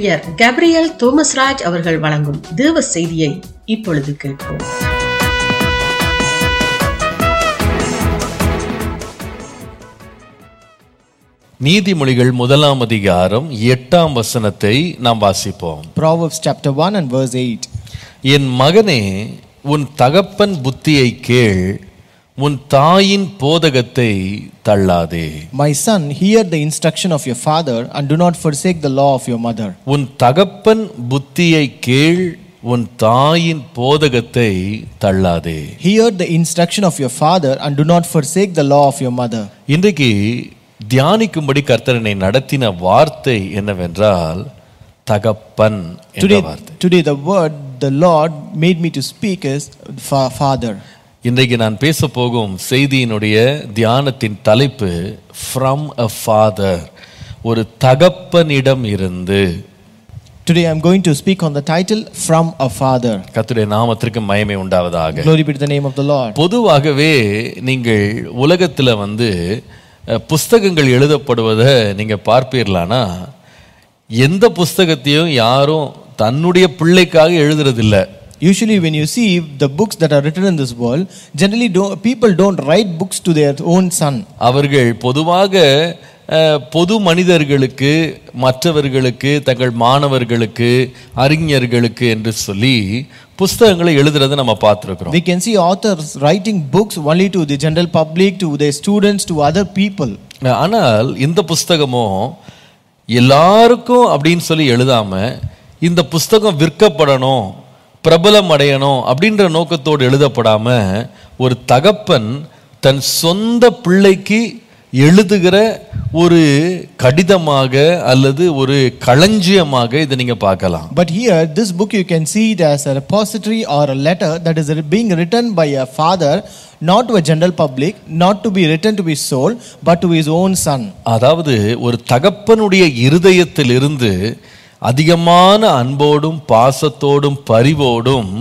ஊழியர் கேப்ரியல் தோமஸ்ராஜ் அவர்கள் வழங்கும் தேவ செய்தியை இப்பொழுது கேட்போம். நீதிமொழிகள் 1 அதிகாரம் 8 வசனத்தை நாம் வாசிப்போம். Proverbs chapter 1 and verse 8. என் மகனே, உன் தகப்பன் புத்தியை கேள், உன் தாயின் போதகத்தை தள்ளாதே. My son, hear the instruction of your father and do not forsake the law of your mother. உன் தகப்பன் புத்தியை கேள், உன் தாயின் போதகத்தை தள்ளாதே. Hear the instruction of your father and do not forsake the law of your mother. இன்றைக்கு தியானிக்கும்படி கர்த்தரனை நடத்தின வார்த்தை என்னவென்றால் தகப்பன் என்ற வார்த்தை. Today the word the Lord made me to speak is father. இன்றைக்கு நான் பேச போகும் செய்தியினுடைய தியானத்தின் தலைப்பு from a father, ஒரு தகப்பனிடம் இருந்து. Today I am going to speak on the title from a father. கர்த்தருடைய நாமத்திற்கு மகிமை உண்டாவதாக. Glory be to the name of the Lord. பொதுவாகவே நீங்கள் உலகத்துல புஸ்தகங்கள் எழுதப்படுவதை நீங்க பார்ப்பீர்களானா, எந்த புஸ்தகத்தையும் யாரும் தன்னுடைய பிள்ளைக்காக எழுதுறதில்லை. Usually when you see the books that are written in this world, generally people don't write books to their own son. அவர்கள் பொதுவாக பொது மனிதர்களுக்கு, மற்றவர்களுக்கு, தங்கள் மாணவர்களுக்கு, அறிஞர்களுக்கு என்று சொல்லி புஸ்தகங்களை எழுதுறதை நம்ம பார்த்திருக்கிறோம். We can see authors writing books only to the general public, to their students, to other people. ஆனால் இந்த புஸ்தகமோ எல்லாருக்கும் அப்படின்னு சொல்லி எழுதாம, இந்த புஸ்தகம் விற்கப்படணும், பிரபலம் அடையணும் அப்படின்ற நோக்கத்தோடு எழுதப்படாம, ஒரு தகப்பன் தன் சொந்த பிள்ளைக்கு எழுதுகிற ஒரு கடிதமாக அல்லது ஒரு களஞ்சியமாக இதை நீங்க பார்க்கலாம். But here this book you can see it as a repository or a letter that is being written by a father, not to a general public, not to be written to be sold, but to his own son. அதாவது ஒரு தகப்பனுடைய இருதயத்திலிருந்து அதிகமான அன்போடும் பாசத்தோடும் பரிவோடும்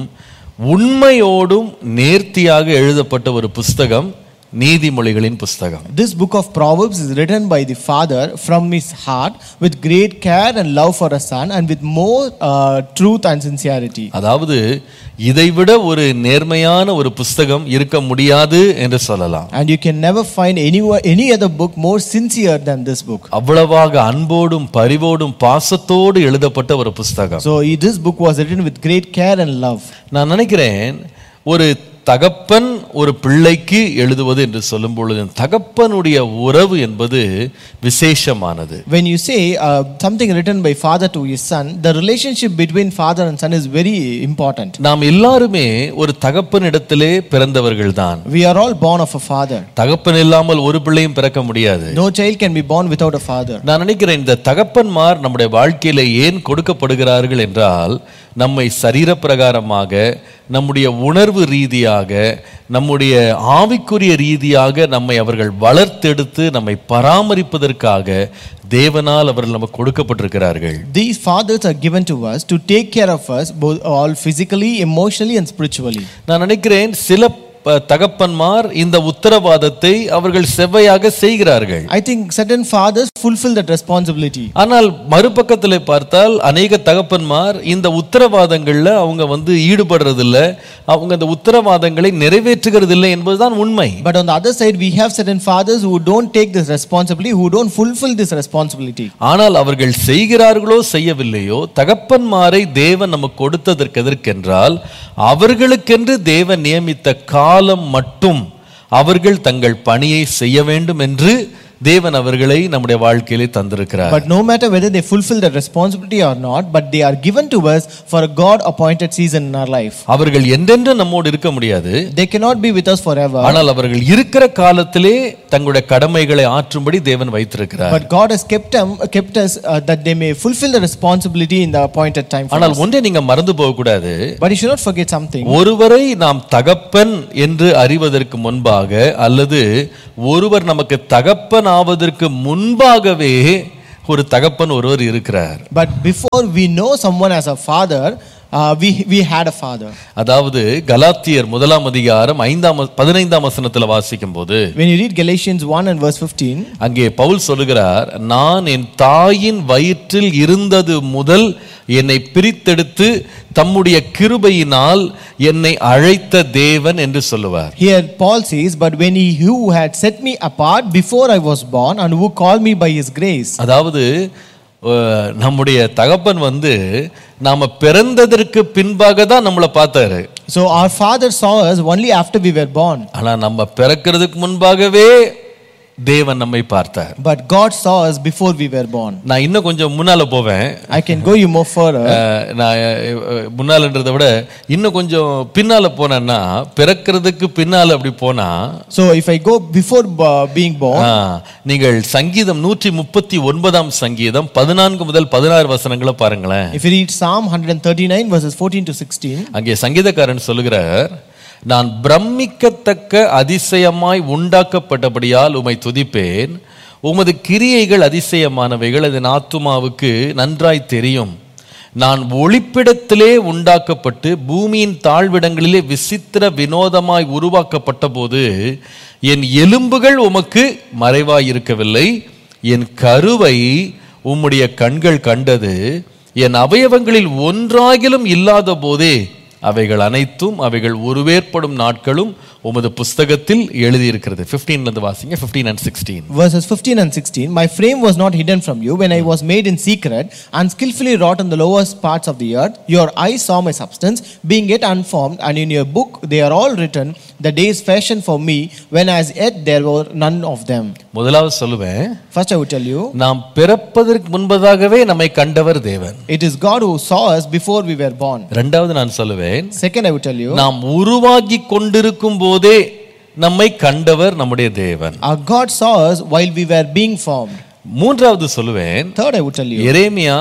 உண்மையோடும் நேர்த்தியாக எழுதப்பட்ட ஒரு புஸ்தகம் நீதிமொழிகளின் புஸ்தகம். This book of Proverbs is written by the father from his heart with great care and love for a son and with more truth and sincerity. அதாவது இதைவிட ஒரு நேர்மையான ஒரு புஸ்தகம் இருக்க முடியாது என்று சொல்லலாம். And you can never find any other book more sincere than this book. அவ்வளவாக அன்போடும் பரிவோடும் பாசத்தோடு எழுதப்பட்ட ஒரு புஸ்தகம். So this book was written with great care and love. நான் நினைக்கிறேன் ஒரு தகப்பன் ஒரு பிள்ளைக்கு எழுதுவது என்று சொல்லும் பொழுது தகப்பனுடைய உறவு என்பது விசேஷமானது. When you say something written by father to his son, the relationship between father and son is very important. நாம் எல்லாருமே ஒரு தகப்பனிடத்திலே பிறந்தவர்கள் தான். We are all born of a father. தகப்பன் இல்லாமல் ஒரு பிள்ளையும் பிறக்க முடியாது. No child can be born without a father. நான் நினைக்கிறேன் இந்த தகப்பன்மார் நம்முடைய வாழ்க்கையில ஏன் கொடுக்கப்படுகிறார்கள் என்றால், நம்மை சரீர பிரகாரமாக, நம்முடைய உணர்வு ரீதியாக, நம்முடைய ஆவிக்குரிய ரீதியாக நம்மை அவர்கள் வளர்த்தெடுத்து நம்மை பராமரிப்பதற்காக தேவனால் அவர்கள் நமக்கு கொடுக்கப்பட்டிருக்கிறார்கள். These fathers are given to us to take care of us both all physically, emotionally and spiritually. நான் நினைக்கிறேன் சில தகப்பன்மார் இந்த உத்தரவாதத்தை அவர்கள் செவ்வையாக செய்கிறார்கள். I think certain fathers fulfill that responsibility. ஆனால் மறுபக்கத்தில் பார்த்தால் அநேக தகப்பன்மார் இந்த உத்தரவாதங்கள்ல அவங்க ஈடுபடுறதில்ல, அவங்க அந்த உத்தரவாதங்களை நிறைவேற்றுகிறதில்லை என்பதுதான் உண்மை. But on the other side we have certain fathers who don't take this responsibility, who don't fulfill this responsibility. ஆனால் அவர்கள் செய்கிறார்களோ செய்யவில்லையோ, தகப்பன்மாரை தேவன் நமக்கு கொடுத்ததற்கு எதற்கென்றால், அவர்களுக்கென்று தேவன் நியமித்த காலம் மட்டும் அவர்கள் தங்கள் பணியை செய்ய வேண்டும் என்று தேவன் அவர்களை நம்முடைய வாழ்க்கையிலே தந்திருக்கிறார். But no matter whether they fulfill that responsibility or not, but they are given to us for a God appointed season in our life. அவர்கள் என்றென்றும் நம்மோடு இருக்க முடியாது. They cannot be with us forever. ஆனால் அவர்கள் இருக்கிற காலத்திலே தங்களுடைய கடமைகளை ஆற்றும்படி தேவன் வைத்திருக்கிறார். But God has kept us that they may fulfill the responsibility in the appointed time for us. ஆனால் ஒன்றை நீங்க மறந்து போக கூடாது. But you should not forget something. ஒருவரை நாம் தகப்பன் என்று அறிவதற்கு முன்பாக, அல்லது ஒருவர் நமக்கு தகப்பன் ஆவதற்கு முன்பாகவே ஒரு தகப்பன் ஒருவர் இருக்கிறார். But before we know someone as a father, we had a father. அதாவது கலாத்தியர் 1:15 வசனத்துல வாசிக்கும்போது, When you read Galatians 1 and verse 15, அங்கே பவுல் சொல்லுகிறார், நான் என் தாயின் வயிற்றில் இருந்தது முதல் என்னை பிரித்தெடுத்து தம்முடைய கிருபையினால் என்னை அழைத்த தேவன் என்று சொல்லுவார். Here Paul says, but when he who had set me apart before I was born and who called me by his grace. அதாவது நம்முடைய தகப்பன் நாம பிறந்ததற்கு பின்பாக தான் நம்மளை பார்த்தாரு. So our father saw us only after we were born. ஆனா நம்ம பிறக்கிறதுக்கு முன்பாகவே தேவன் நம்மை பார்த்தார். But God saw us before we were born. நான் இன்னும் கொஞ்சம் முன்னால போவேன். I can go you more further. நான் முன்னாலன்றதை விட இன்னும் கொஞ்சம் பின்னால போனேன்னா, பிறக்கிறதுக்கு பின்னால அப்படி போனா, so if I go before being born, நீங்கள் சங்கீதம் 139 சங்கீதம் 14 முதல் 16 வசனங்களை பாருங்களேன். If you read Psalm 139 verses 14 to 16, அங்கே சங்கீதக்காரன் சொல்லுகிறார், நான் பிரமிக்கத்தக்க அதிசயமாய் உண்டாக்கப்பட்டபடியால் உம்மை துதிப்பேன். உமது கிரியைகள் அதிசயமானவைகள், அது என் ஆத்துமாவுக்கு நன்றாய் தெரியும். நான் ஒளிப்பிடத்திலே உண்டாக்கப்பட்டு பூமியின் தாழ்விடங்களிலே விசித்திர வினோதமாய் உருவாக்கப்பட்ட போது என் எலும்புகள் உமக்கு மறைவாய் இருக்கவில்லை. என் கருவை உம்முடைய கண்கள் கண்டது. என் அவயவங்களில் ஒன்றாகிலும் இல்லாத போதே அவைகள் அனைத்தும் அவைகள் உருவேற்படும் நாட்களும் உமது புஸ்தகத்தில் எழுதியிருக்கிறது. 15 இருந்து வாசிங்க, 15 and 16. Verses 15 and 16, my frame was not hidden from you when I was made in secret and skillfully wrought in the lowest parts of the earth. Your eyes saw my substance, being yet unformed, and in your book they are all written, the days fashioned for me, when as yet there were none of them. முதலாவது சொல்லுவேன், first I would tell you, நாம் பிறப்பதற்கு முன்பதாகவே நம்மை கண்டவர் தேவன். it is God who saw us before we were born. இரண்டாவது நான் சொல்லுவேன், second I would tell you, நாம் உருவாகி கொண்டிருக்கும் போதே நம்மை கண்டவர் நம்முடைய தேவன். our God saw us while we were being formed. மூன்றாவது சொல்லுவேன், third I would tell you, Jeremiah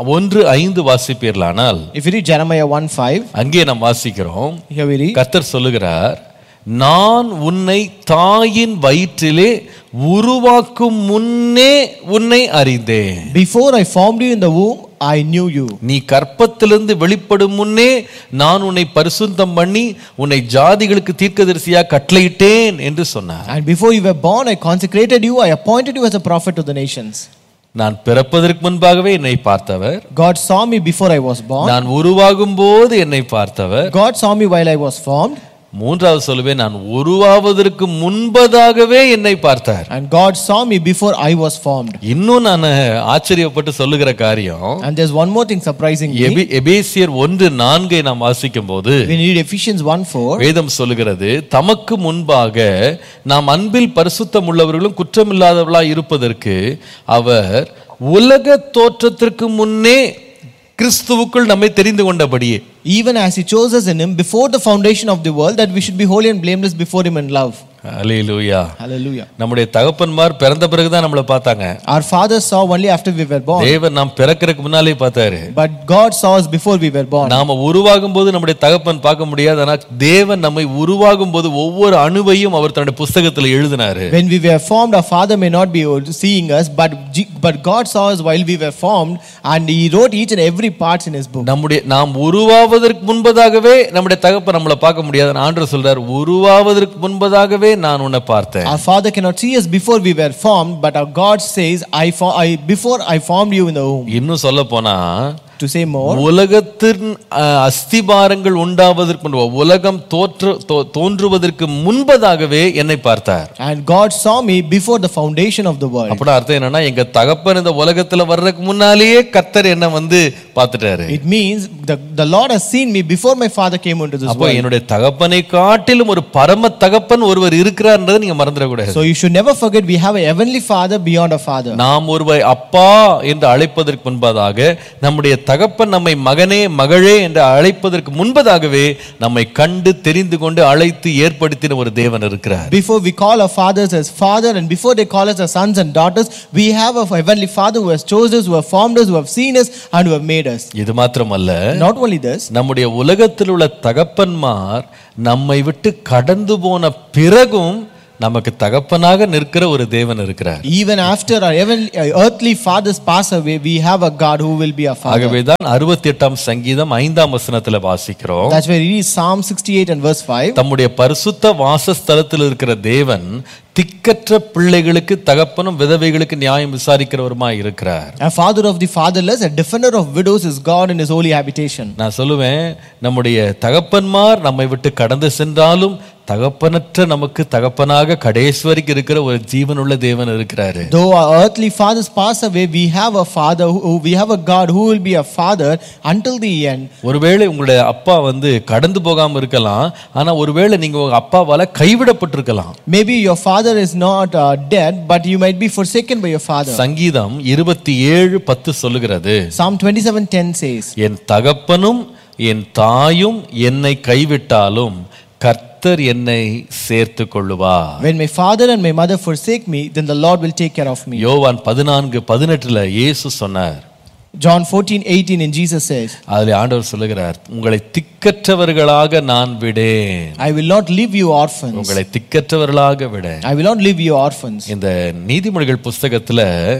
1:5 வாசிப்பீர்களானால், if you read Jeremiah 1:5, அங்கே நாம் வாசிக்கிறோம், here we read, கர்த்தர் சொல்லுகிறார், நான் உன்னை தாயின் வயிற்றிலே உருவாக்கும் முன்னே உன்னை அறிந்தேன். before I formed you in the womb I knew you. நீ கற்பத்திலிருந்து வெளிப்படும் முன்னே நான் உன்னை பரிசுத்தம் பண்ணி உன்னை ஜாதிகளுக்கு தீர்க்கதரிசியா கட்டளையிட்டேன் என்று சொன்னார். And before you were born I consecrated you, I appointed you as a prophet to the nations. நான் பிறப்பதற்கு முன்பாகவே என்னை பார்த்தவர். God saw me before I was born. நான் உருவாகும் போது என்னை பார்த்தவர். God saw me while I was formed. மூன்றாவது சொல்லுவேன், நான் உருவாவதற்கு முன்பதாகவே என்னை பார்த்தார். And God saw me before I was formed. இன்னும் நான் ஆச்சரியப்பட்டு சொல்லுகிற காரியம், And there's one more thing surprisingly. எபேசியர் 1:4 நாம் வாசிக்கும்போது, when you read Ephesians 1:4, வேதம் சொல்லுகிறது, தமக்கு முன்பாக நாம் அன்பில் பரிசுத்தம் உள்ளவர்களும் குற்றமில்லாதவர்களாய் இருப்பதற்கு அவர் உலக தோற்றத்திற்கு முன்னே கிறிஸ்துவுக்குள் நம்மை தெரிந்து கொண்டபடியே, even as he chose us in him before the foundation of the world, that we should be holy and blameless before him in love. Hallelujah. Hallelujah. நம்முடைய தகப்பன்மார் பிறந்த பிறகு தான் நம்மளை பார்த்தாங்க. Our father saw only after we were born. தேவன் நாம் பிறக்கிறதுக்கு முன்னாலே பார்த்தாரு. But God saw us before we were born. நாம உருவாகும் போது நம்முடைய தகப்பன் பார்க்க முடியாது. ஆனால் தேவன் நம்மை உருவாகும் போது ஒவ்வொரு அணுவையும் அவர் தன்னுடைய புத்தகத்தில் எழுதினாரு. When we were formed, our father may not be seeing us, but God saw us while we were formed, and he wrote each and every part in his book. நாம் உருவாவதற்கு முன்பதாகவே நம்முடைய தகப்பன் நம்மளை பார்க்க முடியாது. ஆண்டவர் சொல்றார், உருவாவதற்கு முன்பதாகவே நான் உன்னை பார்த்தேன். Our father cannot see us before we were formed, but our God says, before I formed you in the womb. இன்னும் சொல்ல போனா, to say more, உலகத்தின் அஸ்திபாரங்கள் உண்டாவதற்கு முன்பு, உலகம் தோன்றுவதற்கு முன்பதாகவே என்னை பார்த்தார். And God saw me before the foundation of the world. அப்படி அர்த்தம் என்னன்னா, எங்க தகப்பன் இந்த உலகத்துல வர்றதுக்கு முன்னாலேயே கர்த்தர் என்ன பார்த்துட்டாரு. It means the Lord has seen me before my father came into this world. என்னுடைய தகப்பனை காட்டிலும் ஒரு பரம தகப்பன் ஒருவர் இருக்கிறார்ன்றதை நீங்க மறந்துட கூடாது. So you should never forget we have a heavenly father beyond a father. நாம் ஒருவரை அப்பா என்று அழைப்பதற்கு முன்பதாக, நம்முடைய தகப்பன் நம்மை மகனே மகளே என்று அழைப்பதற்கு முன்பதாகவே நம்மை கண்டு தெரிந்து கொண்டு அழைத்து ஏற்படுத்தின ஒரு தேவன் இருக்கிறார். Before we call our fathers as father, and before they call us as sons and daughters, we have a heavenly father who has chosen us, who have formed us, who have seen us, and who have made us. இது மாத்திரமல்ல, not only this, நம்முடைய உலகத்தில் உள்ள தகப்பன்மார் நம்மை விட்டு கடந்து போன பிறகும் நமக்கு தகப்பனாக நிற்கிற ஒரு தேவன் இருக்கிறார். Even after our earthly fathers pass away, we have a God who will be our father. ஆகவேதான் 68ஆம் சங்கீதம் 5ஆம் வசனத்துல வாசிக்கிறோம். That's where we read Psalm 68 and verse 5. தம்முடைய பரிசுத்த வாசஸ்தலத்தில் இருக்கிற தேவன் திக்கற்ற பிள்ளைகளுக்கு தகப்பனும் விதவைகளுக்கு நியாயம் விசாரிக்கிறவருமாய் இருக்கிறார். A father of the fatherless, a defender of widows is God in his holy habitation. நான் சொல்லுவேன், நம்முடைய தகப்பன்மார் நம்மை விட்டு கடந்து சென்றாலும் தகப்பனற்ற நமக்கு தகப்பனாக கடைசி வரைக்கும் இருக்கிற ஒரு ஜீவனுள்ள தேவன் இருக்கிறாரு. Though our earthly fathers pass away, we have a father we have a God who will be a father until the end. ஒருவேளை உங்களுடைய அப்பா கடந்து போகாம இருக்கலாம், ஆனா ஒருவேளை நீங்க உங்க அப்பாவால கைவிடப்பட்டிருக்கலாம். Maybe your father is not dead, but you might be forsaken by your father. சங்கீதம் 27:10 சொல்லுகிறது. Psalm 27:10 says, என் தகப்பனும் என் தாயும் என்னை கைவிட்டாலும் கர்த்தர் என்னை சேர்த்துக் கொள்ளுவார். when my father and my mother forsake me, then the Lord will take care of me. யோவான் 14:18 இயேசு சொன்னார். John 14:18 and Jesus says, அதிலே ஆண்டவர் சொல்லுகிறார், உங்களை திக்கற்றவர்களாக நான் விடேன். I will not leave you orphans. உங்களை திக்கற்றவர்களாக விடேன். I will not leave you orphans. இந்த நீதிமொழிகள் புஸ்தகத்துல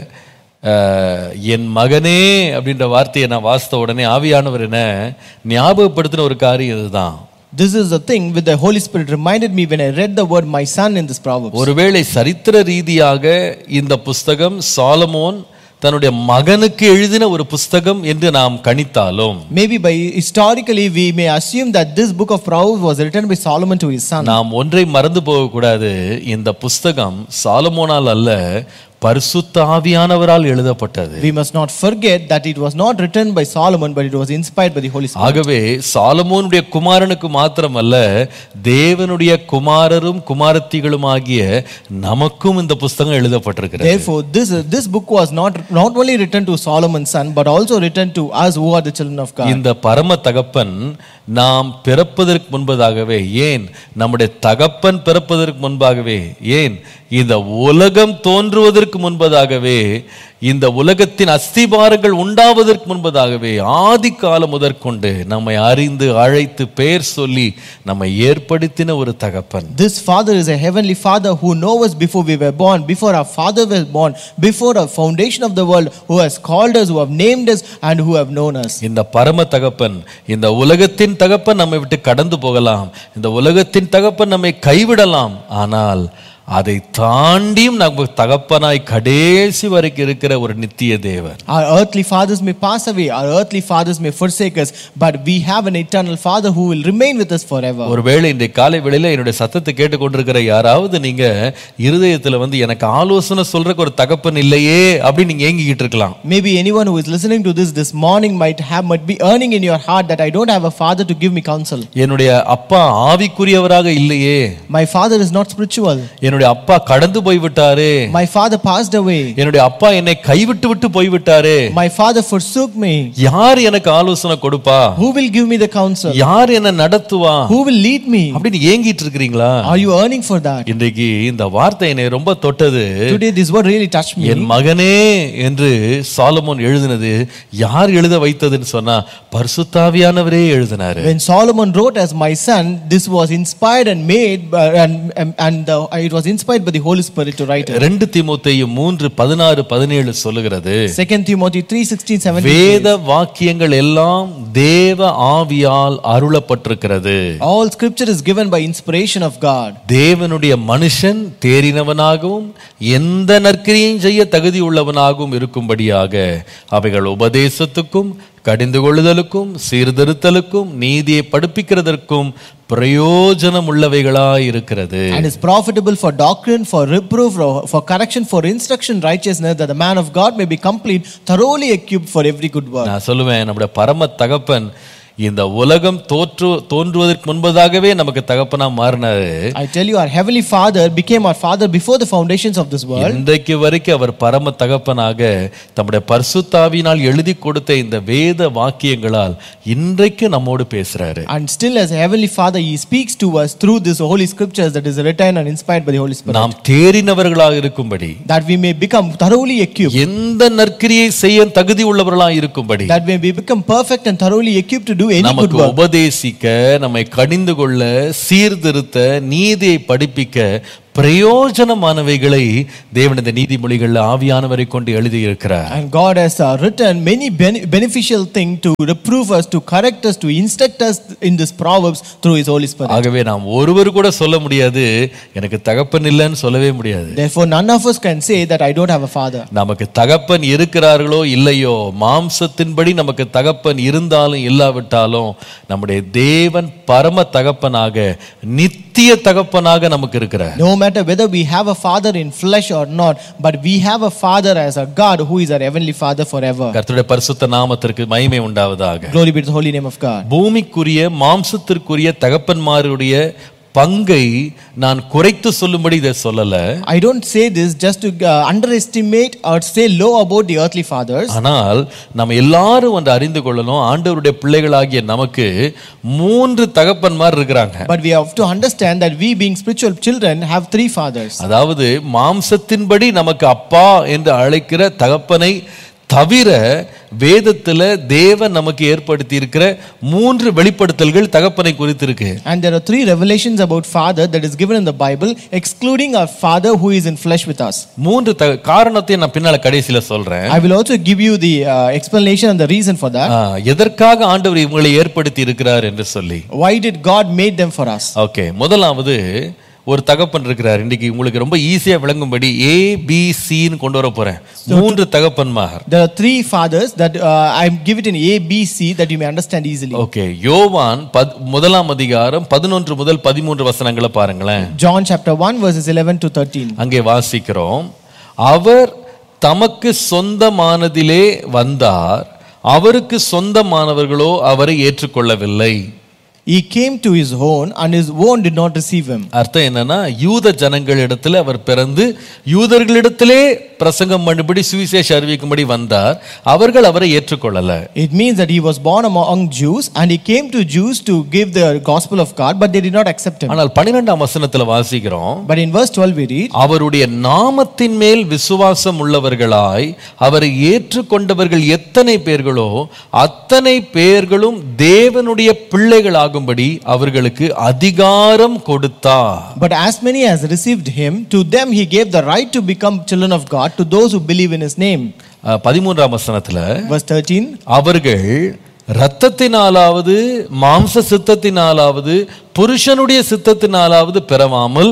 என் மகனே அப்படின்ற வார்த்தையை நான் வாசித்த உடனே ஆவியானவர் என்ன ஞாபகப்படுத்தின ஒரு காரியம் இதுதான். This is the thing with the Holy Spirit reminded me when I read the word my son in this Proverbs. ஒருவேளை சரித்திர ரீதியாக இந்த புஸ்தகம் சாலமோன் தன்னுடைய மகனுக்கு எழுதின ஒரு புஸ்தகம் என்று நாம் கணித்தாலும், maybe by historically we may assume that this book of Proverbs was written by Solomon to his son. நாம் ஒன்றை மறந்து போக கூடாது, இந்த புஸ்தகம் சாலமோனால் அல்ல பரிசுத்த ஆவியானவரால் எழுதப்பட்டது. We must not forget that it was not written by Solomon, but it was inspired by the Holy Spirit. ஆகவே சாலமோனுடைய குமாரனுக்கு மாத்திரமல்ல, தேவனுடைய குமாரரும் குமாரத்திகளும் ஆகிய நமக்கும் இந்த புஸ்தகம் எழுதப்பட்டிருக்கிறது. Therefore this book was not only written to Solomon's son, but also written to us who are the children of God. இந்த பரம தகப்பன் நாம் பிறப்பதற்கு முன்பதாகவே, ஏன் நம்முடைய தகப்பன் பிறப்பதற்கு முன்பாகவே, ஏன் இந்த உலகம் தோன்றுவதற்கு முன்பதாகவே, இந்த உலகத்தின் அஸ்திபாரங்கள் உண்டாவதற்கு முன்பதாகவே, ஆதி காலம் முதற்கொண்டு நம்மை அறிந்து அழைத்து பெயர் சொல்லி நம்மை ஏற்படுத்தின ஒரு தகப்பன். This father is a heavenly father who knows us before we were born, before our father was born, before the foundation of the world, who has called us, who have named us and who have known us. இந்த பரம தகப்பன், இந்த உலகத்தின் தகப்பன் நம்மை விட்டு கடந்து போகலாம், இந்த உலகத்தின் தகப்பன் நம்மை கைவிடலாம், ஆனால் அதை தாண்டியும் நம்ம தகப்பனாய் கடைசி வரைக்கும் இருக்கிற ஒரு நித்திய தேவன். Our earthly fathers may pass away, our earthly fathers may forsake us, but we have an eternal father who will remain with us forever. ஒருவேளை இந்த காலை வேளையில என்னுடைய சத்தத்தை கேட்டுக்கொண்டிருக்கிற யாராவது நீங்க இருதயத்துல எனக்கு ஆலோசனை சொல்றதுக்கு ஒரு தகப்பன் இல்லையே அப்படி நீங்க ஏங்கிக்கிட்டு இருக்கலாம். Maybe anyone who is listening to this morning might be earning in your heart that I don't have a father to give me counsel. என்னுடைய அப்பா ஆவிக்குரியவராக இல்லையே, my father is not spiritual, என்னுடைய அப்பா கடந்து போய் விட்டாரே, my father passed away, என்னுடைய அப்பா என்னை கைவிட்டு விட்டு போய் விட்டாரே, my father forsook me, யார் எனக்கு ஆலோசனை கொடுப்பா, who will give me the counsel, யார் என்ன நடத்துவா, who will lead me? அப்படி ஏங்கிட்டு இருக்கீங்களா? Are you earning for that? இன்றைக்கு இந்த வார்த்தை என்னை ரொம்ப தொட்டது. Today this word really touched me. என் மகனே என்று சாலமோன் எழுதினது யார் எழுத வைத்ததுன்னு சொன்னா பரிசுத்தாவியானவரே எழுதினாரு. When Solomon wrote as my son, this was inspired and made it was inspired by the Holy Spirit to write it. 2 தீமோத்தேயு 3:16-17 சொல்லுகிறது. 2 Timothy 3:16-17 வேத வாக்கியங்கள் எல்லாம் தேவ ஆவியால் அருளப்பட்டிருக்கிறது. All scripture is given by inspiration of God. தேவனுடைய மனுஷன் தேறினவனாகவும் எந்த நற்கிரியையும் செய்ய தகுதி உள்ளவனாகவும் இருக்கும்படியாக அவைகள் உபதேசத்துக்கும் கடிந்து கொள்ளுதலுக்கும் சீர்திருத்தலுக்கும் நீதியை படிப்பிக்கிறதற்கும் பிரயோஜனம் உள்ளவைகளாய் இருக்கிறது. And is profitable for doctrine, for reproof, for correction, for instruction, righteousness, that the man of God may be complete, thoroughly equipped for every good work. நான் சொல்லுவேன், நம்முடைய பரம தகப்பன் இந்த உலகம் தோன்றுவதற்கு முன்பதாகவே நமக்கு தகப்பனா மாறினாரு. I tell you, our heavenly father became our father before the foundations of this world. இன்றைக்கு வரைக்கும் அவர் பரம தகப்பனாக தம்முடைய பரிசுத்தாவியினால் எழுதி கொடுத்த இந்த வேத வாக்கியங்களால் இன்றைக்கு நம்மோடு பேசுறாரு. And still as a heavenly father he speaks to us through this holy scriptures that is written and inspired by the Holy Spirit. நாம் தேறினவர்களாக இருக்கும்படி, that we may become thoroughly equipped, எந்த நற்கிரியை செய்ய தகுதி உள்ளவர்களாக இருக்கும்படி, that we may become perfect and thoroughly equipped to do any good நமக்கு work, உபதேசிக்க, நம்மை கடிந்து கொள்ள, சீர்திருத்த, நீதியை படிப்பிக்க பிரயோஜனமானவைகளை தேவன் இந்த நீதிமொழிகள்ல ஆவியானவரை கொண்டு எழுதி இருக்கிறார். And God has written many beneficial things to reprove us, to correct us, to instruct us in this Proverbs through His Holy Spirit. ஆகவே நாம் ஒருவர் கூட சொல்ல முடியாது எனக்கு தகப்பன் இல்லைன்னு சொல்லவே முடியாது. Therefore none of us can say that I don't have a father. நமக்கு தகப்பன் இருக்கிறார்களோ இல்லையோ, மாம்சத்தின்படி நமக்கு தகப்பன் இருந்தாலும் இல்லாவிட்டாலும் நம்முடைய தேவன் பரம தகப்பனாக நித்திய தகப்பனாக நமக்கு இருக்கிறார். No matter whether we have a father in flesh or not, but we have a father as a God who is our heavenly Father forever. கர்த்தருடைய பரிசுத்த நாமத்திற்கு மகிமை உண்டாவதாக. Glory be to the holy name of God. பூமிக்குரிய மாம்சத்திற்குரிய தகப்பன்மாருடைய பங்கை நான் குறைத்து சொல்லும்படி இதை சொல்லல. I don't say this just to underestimate or say low about the earthly fathers. ஆனால் நம்ம எல்லாரும் வந்து அறிந்து கொள்ளணும், ஆண்டவருடைய பிள்ளைகளாகிய நமக்கு 3 தகப்பன்மார் இருக்கிறாங்க. But we have to understand that we being spiritual children have 3 fathers. அதாவது மாம்சத்தின்படி நமக்கு அப்பா என்று அழைக்கிற தகப்பனை தவிர வேதத்துல தேவன் நமக்கு ஏற்படுத்தி இருக்கிற 3 வெளிப்படுத்தல்கள் தகப்பனை குறித்து இருக்கு. And there are 3 revelations about father that is given in the Bible, excluding our father who is in flesh with us. 3 காரணத்தை நான் பின்னால கடைசில சொல்றேன். I will also give you the explanation and the reason for that. எதற்காக ஆண்டவர் இவங்களை ஏற்படுத்தி இருக்கிறார் என்று சொல்லி. Why did God made them for us? Okay, முதலாவது ஒரு தகப்பன் இருக்கிறார். இன்னைக்கு உங்களுக்கு ரொம்ப ஈஸியா விளங்கும்படி ABC ன்னு கொண்டு வர போறேன். 3 தகப்பன்மார். There are 3 fathers that I give it in ABC that you may understand easily. Okay, யோவான் முதலாம் அதிகாரம் 11 முதல் 13 வசனங்களை பாருங்களேன். John chapter 1 verses 11 to 13. அங்கே வாசிக்கிறோம், அவர் தமக்கு சொந்தமானதிலே வந்தார், அவருக்கு சொந்தமானவர்களோ அவரை ஏற்றுக்கொள்ளவில்லை. He came to his own and his own did not receive him. அர்த்தம் என்னன்னா, யூத ஜனங்களிடத்தில் அவர் பிறந்து யூதர்களிடத்திலே பிரசங்கம் பண்ணும்படி சுவிசேஷ அறிவிக்கும்படி வந்தார், அவர்கள் அவரை ஏற்றுக்கொள்ளல. It means that he was born among Jews and he came to Jews to give the gospel of God, but they did not accept him. ஆனால் 12ஆம் வசனத்துல வாசிக்கிறோம், But in verse 12 we read, அவருடைய நாமத்தின் மேல் விசுவாசம் உள்ளவர்களாய் அவரை ஏற்றுக்கொண்டவர்கள் எத்தனை பேர்களோ அத்தனை பேர்களும் தேவனுடைய பிள்ளைகளாக அவர்களுக்கு அதிகாரம் கொடுத்தார். But as many as received him, to them he gave the right to become children of God, to those who believe in his name. 13ஆம் வசனத்துல Verse 13, அவர்கள் இரத்தத்தினாலாவது மாம்ச சித்தத்தினாலாவது புருஷனுடைய சித்தத்தினாலாவது பிறவாமல்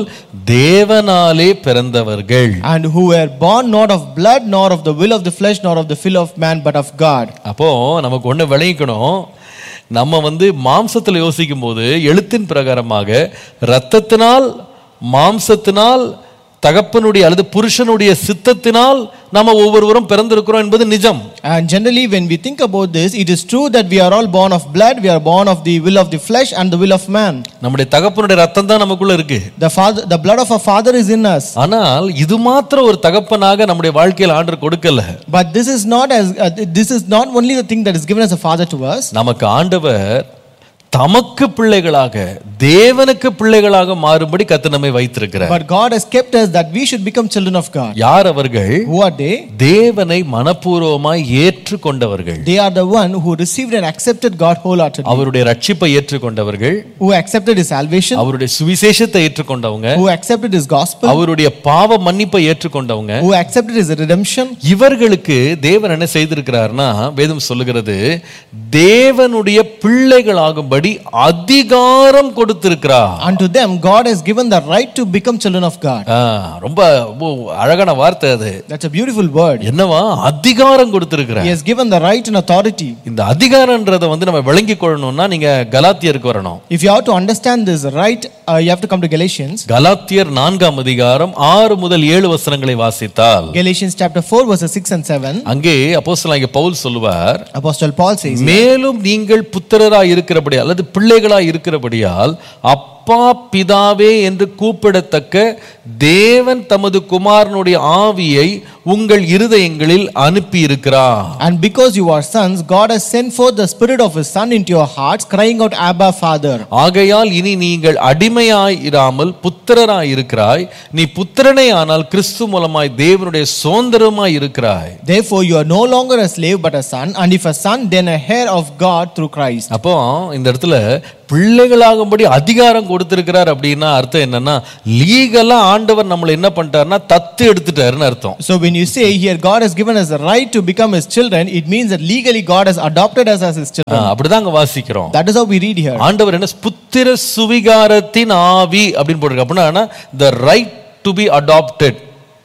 தேவனாலே பிறந்தவர்கள். And who were born not of blood, nor of the will of the flesh, nor of the will of man, but of God. அப்போ நமக்கு ஒண்ணு விளங்கிக்கணும், நம்ம வந்து மாம்சத்தில் யோசிக்கும் போது எழுத்தின் பிரகாரமாக இரத்தத்தினால் மாம்சத்தினால் தகப்பனுடைய அல்லது புருஷனுடைய சித்தத்தினால் நாம ஒவ்வொருவரும் பிறந்திருக்கிறோம் என்பது நிஜம். And generally when we think about this, it is true that we are all born of blood, we are born of the will of the flesh and the will of man. நம்முடைய தகப்பனுடைய ரத்தம் தான் நமக்குள்ள இருக்கு. The blood of our father is in us. ஆனால் இது மாத்திரம் ஒரு தகப்பனாக நம்முடைய வாழ்க்கையில் ஆண்டவர் கொடுக்கல. But this is not only the thing that is given as a father to us. நமக்கு ஆண்டவர் தமக்கு பிள்ளைகளாக தேவனுக்கு பிள்ளைகளாக மாறும்படி கர்த்தர் நம்மை வைத்திருக்கிறார். But God has kept us that we should become children of God. யார் அவர்கள்? Who are they? தேவனை மனப்பூர்வமாய் ஏற்றுக்கொண்டவர்கள். They are the one who received and accepted God wholeheartedly. அவருடைய ரட்சிப்பை ஏற்றுக்கொண்டவர்கள். Who accepted his salvation. அவருடைய சுவிசேஷத்தை ஏற்றுக்கொண்டவங்க. Who accepted his gospel. அவருடைய பாவ மன்னிப்பை ஏற்றுக்கொண்டவங்க. Who accepted his redemption. இவர்களுக்கு தேவன் என்ன செய்திருக்கிறார்னா, வேதம் சொல்லுகிறது, தேவனுடைய பிள்ளைகளாகும்படி அதிகாரம் கொடுத்திருக்கிறார். Unto them God has given the right to become children of God. ரொம்ப அழகான வார்த்தை அது. That's a beautiful word. என்னவா? அதிகாரம் கொடுத்திருக்கிறார். He has given the right and authority. இந்த அதிகாரம்ன்றதை வந்து நம்ம விளங்கிக் கொள்ளணும்னா நீங்க கலாத்தியருக்கு வரணும். If you have to understand this right, you have to come to Galatians. கலாத்தியர் 4ஆம் அதிகாரம் 6 முதல் 7 வசனங்களை வாசித்தால், Galatians chapter 4 verses 6 and 7. அங்கே அப்போஸ்தலனாகிய பவுல் சொல்லுவார், Apostle Paul says, மேலும் நீங்கள் புத்திரராய் இருக்கிறபடி அல்லது பிள்ளைகளாய் இருக்கிறபடியால் அப்பா பிதாவே என்று கூப்பிடத்தக்க தேவன் தமது குமாரனுடைய ஆவியை உங்கள் இருதயங்களில் அனுப்பி இருக்கிறார். And because you are sons, God has sent forth the spirit of his son into your hearts, crying out, Abba, Father. ஆகையால் இனி நீங்கள் அடிமையாய் இராமல் புத்திரராய் இருக்கிறாய், நீ புத்திரனே ஆனால் கிறிஸ்து மூலமாய் தேவனுடைய சுதந்திரமாய் இருக்கிறாய். Therefore you are no longer a slave but a son, and if a son then a heir of God through Christ. அப்போ இந்த இடத்துல பிள்ளைகளாகும்படி அதிகாரம் கொடுத்திருக்கிறார் அப்படின்னா அர்த்தம் என்னன்னா, லீகலா ஆண்டவர் நம்மளை என்ன பண்ணிட்டாருன்னா தத்து எடுத்துட்டாருன்னு அர்த்தம். So when you say here God has given us the right to become his children, it means that legally God has adopted us as his children. அப்படிதான் அங்க வாசிக்கிறோம். That is how we read here. ஆண்டவர் என்ன புத்திர சுவிகாரத்தின் ஆவி அப்படின்னு போட்டிருக்கு. அப்படின்னா the right to be adopted.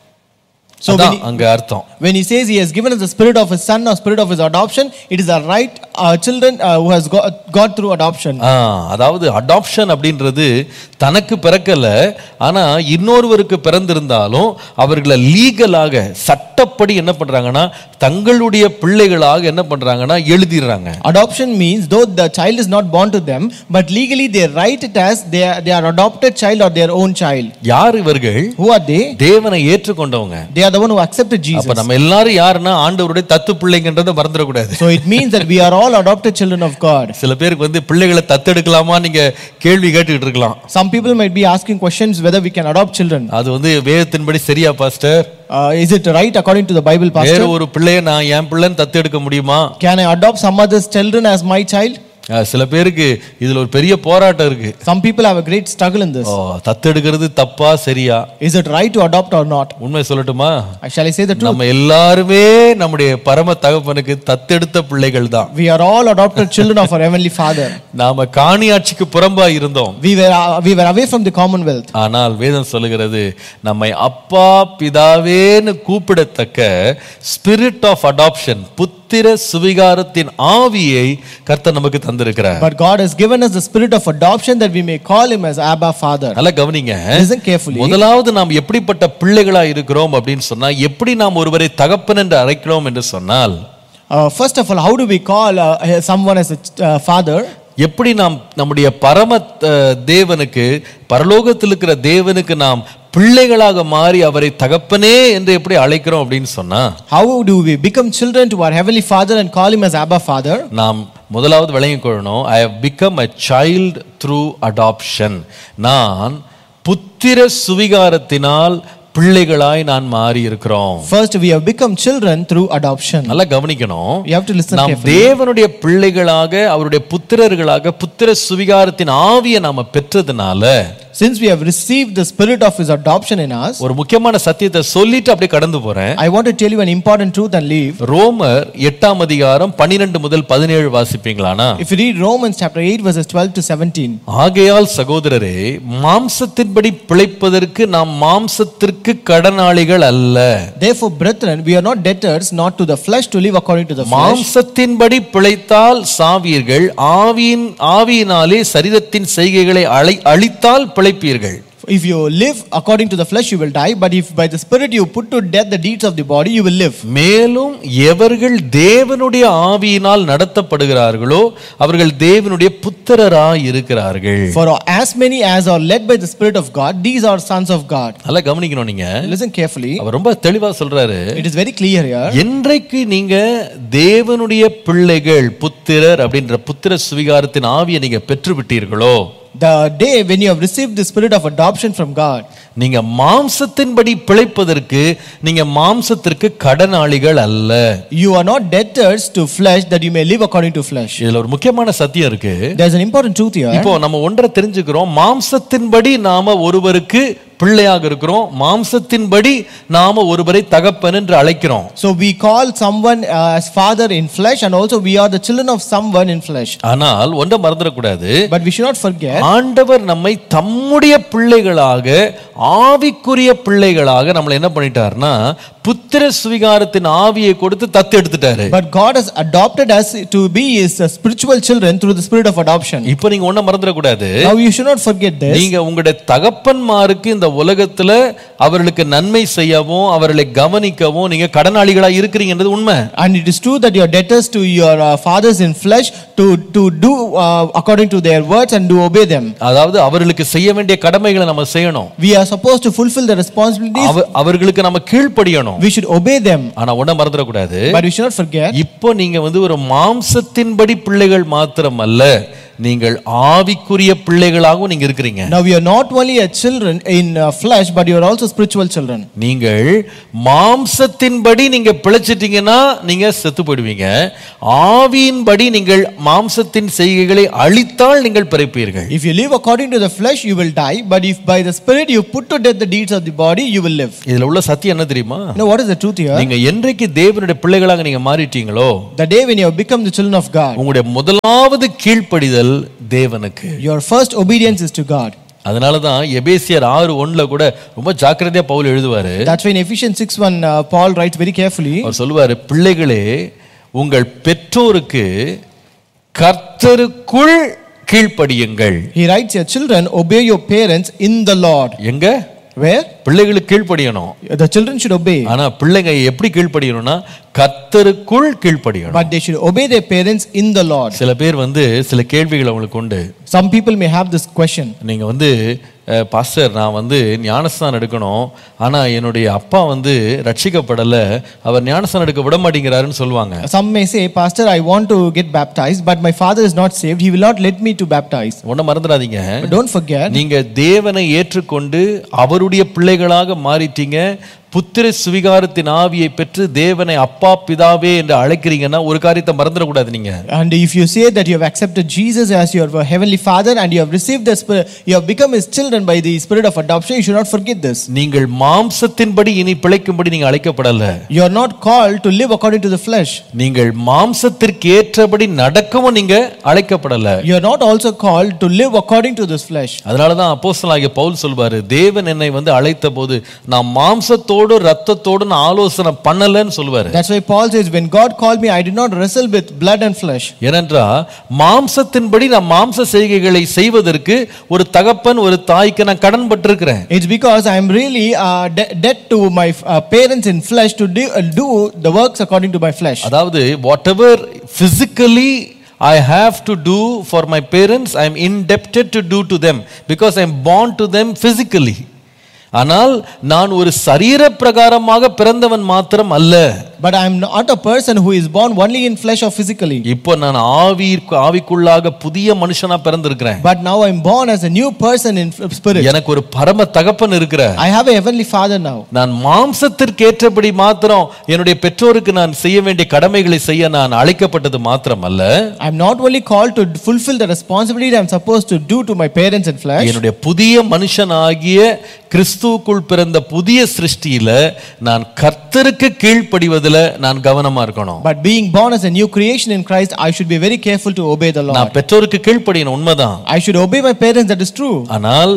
So அங்க அர்த்தம். When he says he has given us the spirit of his son or spirit of his adoption, it is our right children who has got through adoption. அதாவது adoption அப்படின்றது தனக்கு பிறக்கல, ஆனா இன்னொருவருக்கு பிறந்திருந்தாலும் அவர்களை லீகலாக சட்டப்படி என்ன பண்றாங்கன்னா தங்களுடைய பிள்ளைகளாக என்ன பண்றாங்கன்னா எழுதிடுறாங்க. Adoption means though the child is not born to them, but legally they write it as they are adopted child or their own child. யார் இவர்கள்? Who are they? தேவனை ஏற்றுக்கொண்டவங்க. They are the one who accepted Jesus. அப்ப நம்ம எல்லாரும் யாருன்னா ஆண்டவருடைய தத்து பிள்ளைங்கன்றதை மறந்துட கூடாது. So it means that we are all adopted children of God. சில பேருக்கு வந்து பிள்ளைகளை தத்தெடுக்கலாமா நீங்க கேள்வி கேட்டுக்கிட்டு இருக்கலாம். Some people might be asking questions whether we can adopt children. அது வந்து வேதத்தின்படி சரியா pastor? Is it right according to the Bible, pastor? வேற ஒரு பிள்ளையை நான் என் பிள்ளைன்னு தத்தெடுக்க முடியுமா? Can I adopt some other's children as my child? சில பேருக்கு இதுல ஒரு பெரிய போராட்டம் இருக்கு. Some people have a great struggle in this. தத்தெடுக்கிறது தப்பா சரியா? Is it right to adopt or not? உண்மை சொல்லட்டுமா? Shall I say the truth? நம்ம எல்லாருமே நம்முடைய பரம தகப்பனுக்கு தத்தெடுத்த பிள்ளைகள் தான். We are all adopted children of our heavenly Father. நாம காணியாட்சிக்கு புறம்பா இருந்தோம். We were away from the commonwealth. ஆனால் வேதம் சொல்லுகிறது நம்மை அப்பா பிதாவேன்னு கூப்பிடத்தக்க ஸ்பிரிட் ஆஃப் அடாப்ஷன் புத்திர சுவிகாரத்தின் ஆவியை கர்த்தர் நமக்கு தந்திருக்கிறார். But God has given us the spirit of adoption that we may call him as Abba Father. நல்லா கவனிங்க. Listen carefully. முதலாவது நாம் எப்படிப்பட்ட பிள்ளைகளா இருக்கிறோம் அப்படின்னு சொன்னா, எப்படி நாம் ஒருவரை தகப்பன் என்று அழைக்கிறோம் என்று சொன்னால், first of all, how do we call someone as a father? எப்படி நாம் நம்முடைய பரம தேவனுக்கு, பரலோகத்தில் இருக்கிற தேவனுக்கு நாம் பிள்ளைகளாக மாறி அவரை தகப்பனே என்று எப்படி அழைக்கிறோம் அப்படின்னு சொன்னா, how do we become children to our heavenly Father and call him as Abba Father? நாம் முதலாவது விளங்கிக் கொள்ளணும். I have become a child through adoption. நான் புத்திர சுவிகாரத்தினால் பிள்ளைகளாய் நான் மாறி இருக்கிறோம். First we have become children through adoption. நல்லா கவனிக்கணும். You have to listen நாம் carefully. தேவனுடைய பிள்ளைகளாக அவருடைய புத்திரர்களாக புத்திர சுவிகாரத்தின் ஆவியை நாம பெற்றதுனால, since we have received the spirit of his adoption in us, ஒரு முக்கியமான சத்தியத்தை சொல்லிட்டு அப்படியே கடந்து போறேன். I want to tell you an important truth and leave. ரோமர் 8ஆம் அதிகாரம் 12 முதல் 17 வாசிப்பீங்களானா? If you read Romans chapter 8 verses 12 to 17. ஆகையால் சகோதரரே, மாம்சத்தின்படி பிழைப்பதற்கு நாம் மாம்சத்திற்கு கடனாளிகள் அல்ல. Therefore brethren, we are not debtors not to the flesh to live according to the flesh. மாம்சத்தின்படி பிழைத்தால் சாவீர்கள், ஆவியினாலே சரீரத்தின் செய்கைகளை அழித்தால் பிழைப்பீர்கள். If you live according to the flesh you will die, but if by the spirit you put to death the deeds of the body you will live. மேலும் எவர்கள் தேவனுடைய ஆவியினால் நடத்தப்படுகிறார்களோ அவர்கள் தேவனுடைய புத்திரராய் இருக்கிறார்கள். For as many as are led by the spirit of God, these are sons of God. நல்லா கவனிக்கணும் நீங்க. Listen carefully. அவர் ரொம்ப தெளிவா சொல்றாரு. It is very clear here. என்றைக்கு நீங்க தேவனுடைய பிள்ளைகள், புத்திரர் அப்படின்ற புத்திர சுவிகாரத்தின் ஆவியை நீங்க பெற்று விட்டீர்களோ, the day when you have received the spirit of adoption from God, நீங்க மாம்சத்தின்படி பிழைப்பதற்கு நீங்க மாம்சத்திற்கு கடனாளிகள் அல்ல. You are not debtors to flesh that you may live according to flesh. இதுல ஒரு முக்கியமான சத்தியம் இருக்கு. There is an important truth here. இப்போ நம்ம ஒன்றை தெரிஞ்சுக்கிறோம். மாம்சத்தின்படி நாம ஒருவருக்கு பிள்ளையாக இருக்கிறோம், மாம்சத்தின்படி நாம ஒருவரை தகப்பன் என்று அழைக்கிறோம். So we call someone as father in flesh, and also we are the children of someone in flesh. ஆனால் ஒன்றை மறந்துடக்கூடாது. But we should not forget, ஆண்டவர் நம்மை தம்முடைய பிள்ளைகளாக, ஆவிக்குரிய பிள்ளைகளாக நம்மளை என்ன பண்ணிட்டார்னா புத்திர சுவிகாரத்தின் ஆவியை கொடுத்து தத்தெடுத்துட்டாரு. but God has adopted us to be his spiritual children through the spirit of adoption. இப்போ நீங்க ஒன்றை மறந்துடக்கூடாது. Now you should not forget this. நீங்க உங்களுடைய தகப்பன்மாருக்கு இந்த உலகத்துல அவர்களுக்கு நன்மை செய்யவும் அவர்களை கவனிக்கவும் நீங்க கடனாளிகளா இருக்கிறீங்கன்றது உண்மை. And it is true that you are debtors to your fathers in flesh to do according to their words and to obey them. அதாவது அவர்களுக்கு செய்ய வேண்டிய கடமைகளை நம்ம செய்யணும். We are supposed to fulfill the responsibilities. அவர்களுக்கு நம்ம கீழ்ப்படியணும். We should obey them. ஆனா ஒன்றை மறந்துடக்கூடாது. But we should not forget, இப்போ நீங்க ஒரு மாம்சத்தின்படி பிள்ளைகள் மாத்திரம் அல்ல, நீங்கள் ஆவிக்குரிய பிள்ளைகளாகவும் நீங்க இருக்கிறீங்க. Now we are not only a children in flesh, but you are also spiritual children. நீங்கள் மாம்சத்தின்படி நீங்க பிழைச்சிட்டீங்கன்னா நீங்க செத்து போய்டுவீங்க. ஆவியின்படி நீங்கள் மாம்சத்தின் செய்கைகளை அழித்தால் நீங்கள் பிழைப்பீர்கள். If you live according to the flesh, you will die, but if by the spirit you put to death the deeds of the body, you will live. இதுல உள்ள சத்தியம் என்ன தெரியுமா? Now what is the truth here? நீங்க என்றைக்கு தேவனுடைய பிள்ளைகளாக நீங்க மாறிட்டீங்களோ, The day when you have become the children of God, உங்களுடைய முதலாவது கீழ்ப்படிதல் தேவனுக்கு. your first obedience is to God. அதனாலதான் எபேசியர் 6:1 கூட ரொம்ப ஜாக்கிரதையா Pavul எழுதுவாரு. That's why in Ephesians 6:1 Paul writes very carefully. அவர் சொல்லுவாரு, பிள்ளைகளே உங்கள் பெற்றோருக்கு கர்த்தருக்குள் கீழ்ப்படியுங்கள். He writes here, children, obey your parents in the Lord. எங்க? Where? பிள்ளைகளுக்கு கீழ்ப்படியணும். The children should obey. ஆனா பிள்ளைங்க எப்படி கீழ்ப்படியணும்னா கர்த்தருக்குள் கீழ்ப்படியணும். But they should obey their parents in the Lord. சில பேர் சில கேள்விகள் அவங்களுக்கு உண்டு. Some people may have this question. நீங்க பாஸ்டர், நான் ஞானஸ்தானம் எடுக்கணும், ஆனா என்னுடைய அப்பா ரட்சிக்கப்படல, அவர் ஞானஸ்தானம் எடுக்க விட மாட்டேங்கிறாருன்னு சொல்லுவாங்க. Some may say, Pastor, I want to get baptized, but my father is not saved. He will not let me to baptize. ஒண்ணு மறந்துடாதீங்க. But don't forget, நீங்க தேவனை ஏற்றுக்கொண்டு அவருடைய பிள்ளைகளாக மாறிட்டீங்க. புத்திர சுவிகாரத்தின் ஆவியை பெற்று தேவனை அப்பா பிதாவே என்று அழைக்கிறீங்கன்னா ஒரு காரியத்தை மறந்துடக்கூடாது நீங்க. And if you say that you have accepted Jesus as your heavenly father and you have received the spirit, you have become his children by the spirit of adoption, you should not forget this. நீங்கள் மாம்சத்தின்படி இனி பிழைக்கும்படி நீங்க அழைக்கப்படல. You are not called to live according to the flesh. நீங்கள் மாம்சத்திற்கு ஏற்றபடி நடக்கவும் நீங்க அழைக்கப்படல. You are not also called to live according to this flesh. அதனால தான் அப்போஸ்தலனாகிய பவுல் சொல்வாரு, தேவன் என்னை அழைத்தபோது நான் மாம்சத்தோடு ரத்தத்தோடு ஆலோசனை பண்ணலன்னு சொல்வாரு. That's why Paul says, when God called me, I did not wrestle with blood and flesh. ஏனென்றால் மாம்சத்தின்படி நான் மாம்ச செய்கைகளை செய்வதற்கு ஒரு தகப்பன் ஒரு தாய்க்கு நான் கடன்பட்டிருக்கிறேன். It's because I am really debt to my parents in flesh to do the works according to my flesh. அதாவது whatever physically I have to do for my parents, I am indebted to do to them because I am born to them physically. ஆனால் நான் ஒரு சரீர பிரகாரமாக பிறந்தவன் மாத்திரம் அல்ல. But I am not a person who is born only in flesh or physically. இப்போ நான் ஆவிக்குள்ளாக புதிய மனுஷனா பிறந்திருக்கிறேன். But now I am born as a new person in spirit. எனக்கு ஒரு பரம தகப்பன் இருக்கிறார். I have a heavenly father now. நான் மாம்சத்திற்கு ஏற்றபடி மாத்திரம் என்னுடைய பெற்றோருக்கு நான் செய்ய வேண்டிய கடமைகளை செய்ய நான் அழைக்கப்பட்டது மாத்திரம் அல்ல. I am not only called to fulfill the responsibility I am supposed to do to my parents in flesh. என்னுடைய புதிய மனுஷனாகிய கிறிஸ்துவுக்குள் பிறந்த புதிய சிருஷ்டியில நான் கர்த்தருக்கு கீழ்ப்படிவதில் நான் கவனமா இருக்கணும். But being born as a new creation in Christ, I should be very careful to obey the Lord. நான் பெற்றோருக்கு கீழ்ப்படியணும், உண்மைதான். I should obey my parents, that is true. ஆனால்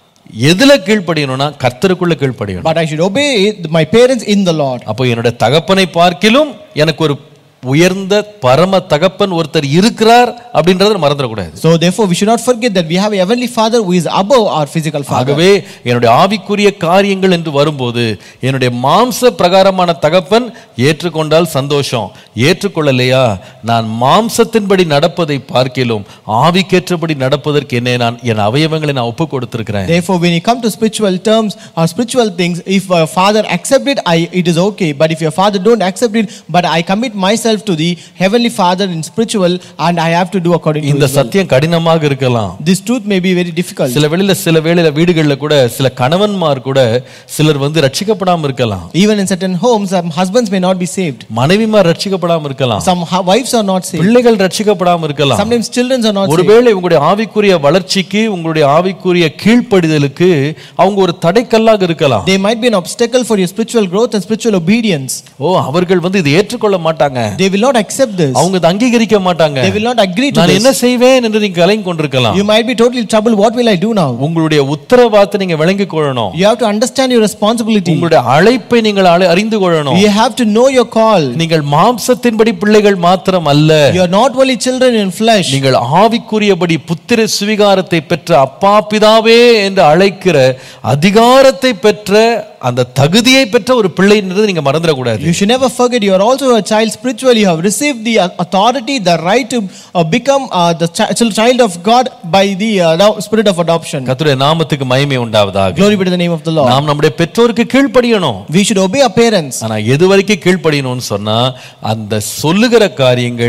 எதுல கீழ்ப்படியணும்னா கர்த்தருக்குள்ள கீழ்ப்படியணும். But I should obey my parents in the Lord. அப்போ என்னுடைய தகப்பனை பார்க்கிலும் எனக்கு ஒரு உயர்ந்த பரம தகப்பன் ஒருத்தர் இருக்கிறார் அப்படின்றத மறந்துடக்கூடாது. So therefore we should not forget that we have a heavenly father who is above our physical father. ஆகவே என்னுடைய ஆவிக்குரிய காரியங்கள் என்று வரும்போது என்னுடைய மாம்ச பிரகாரமான தகப்பன் ஏற்றுக்கொண்டால் சந்தோஷம், ஏற்றுக்கொள்ளலையா நான் மாம்சத்தின்படி நடப்பதை பார்க்கிலும் ஆவிக்கேற்றபடி நடப்பதற்கு என் அவயவங்களை நான் ஒப்பு கொடுத்திருக்கிறேன். Therefore when you come to spiritual terms or spiritual things, if a father accept it, it is okay, but if your father don't accept it, but I commit myself to the heavenly father in spiritual and I have to do according to his will. இந்த சத்தியம் கடினமாக இருக்கலாம். This truth may be very difficult. சில வேளையில வீடுகள்ல கூட சில கணவன்மார் கூட சிலர் ரட்சிக்கப்படாம இருக்கலாம். Even in certain homes some husbands may not be saved. மனைவிமார் ரட்சிக்கப்படாம இருக்கலாம். Some wives are not saved. பிள்ளைகள் ரட்சிக்கப்படாம இருக்கலாம். Sometimes children are not saved. ஒருவேளை உங்களுடைய ஆவிக்குரிய வளர்ச்சிக்கு உங்களுடைய ஆவிக்குரிய கீழ்ப்படிதலுக்கு அவங்க ஒரு தடைக்கல்லாக இருக்கலாம். They might be an obstacle for your spiritual growth and spiritual obedience. அவர்கள் இதை ஏற்றுக்கொள்ள மாட்டாங்க. They will not accept this. அவங்க இதை அங்கீகரிக்க மாட்டாங்க. They will not agree to நான் this. என்ன செய்வேன் என்று நீங்க கலங்கி கொண்டிருக்கலாம். You might be totally troubled. What will I do now? உங்களுடைய உத்தரவாதத்தை நீங்க விளங்கிக் கொள்ளணும். You have to understand your responsibility. உங்களுடைய அழைப்பை நீங்கள் அறிந்து கொள்ளணும். You have to know your call. நீங்கள் மாம்சத்தின்படி பிள்ளைகள் மாத்திரம் அல்ல. You are not only children in flesh. நீங்கள் ஆவிக்குரியபடி புத்திர சுவிகாரத்தை பெற்ற அப்பா பிதாவே என்று அழைக்கிற அதிகாரத்தை பெற்ற அந்த தகுதியை பெற்ற ஒரு பிள்ளை என்றதை நீங்க மறந்துட கூடாது. You should never forget you are also a child spiritually. You have received the authority, the right to become the child of God by the spirit of adoption. கர்த்தருடைய நாமத்துக்கு மகிமை உண்டாவதாக. Glory be to the name of the Lord. நாம் நம்முடைய பெற்றோருக்கு கீழ்ப்படியணும். We should obey our parents. ஆனா எது வரைக்கும் கீழ்ப்படியணும்னு சொன்னா அந்த சொல்லுகிற காரியங்கள்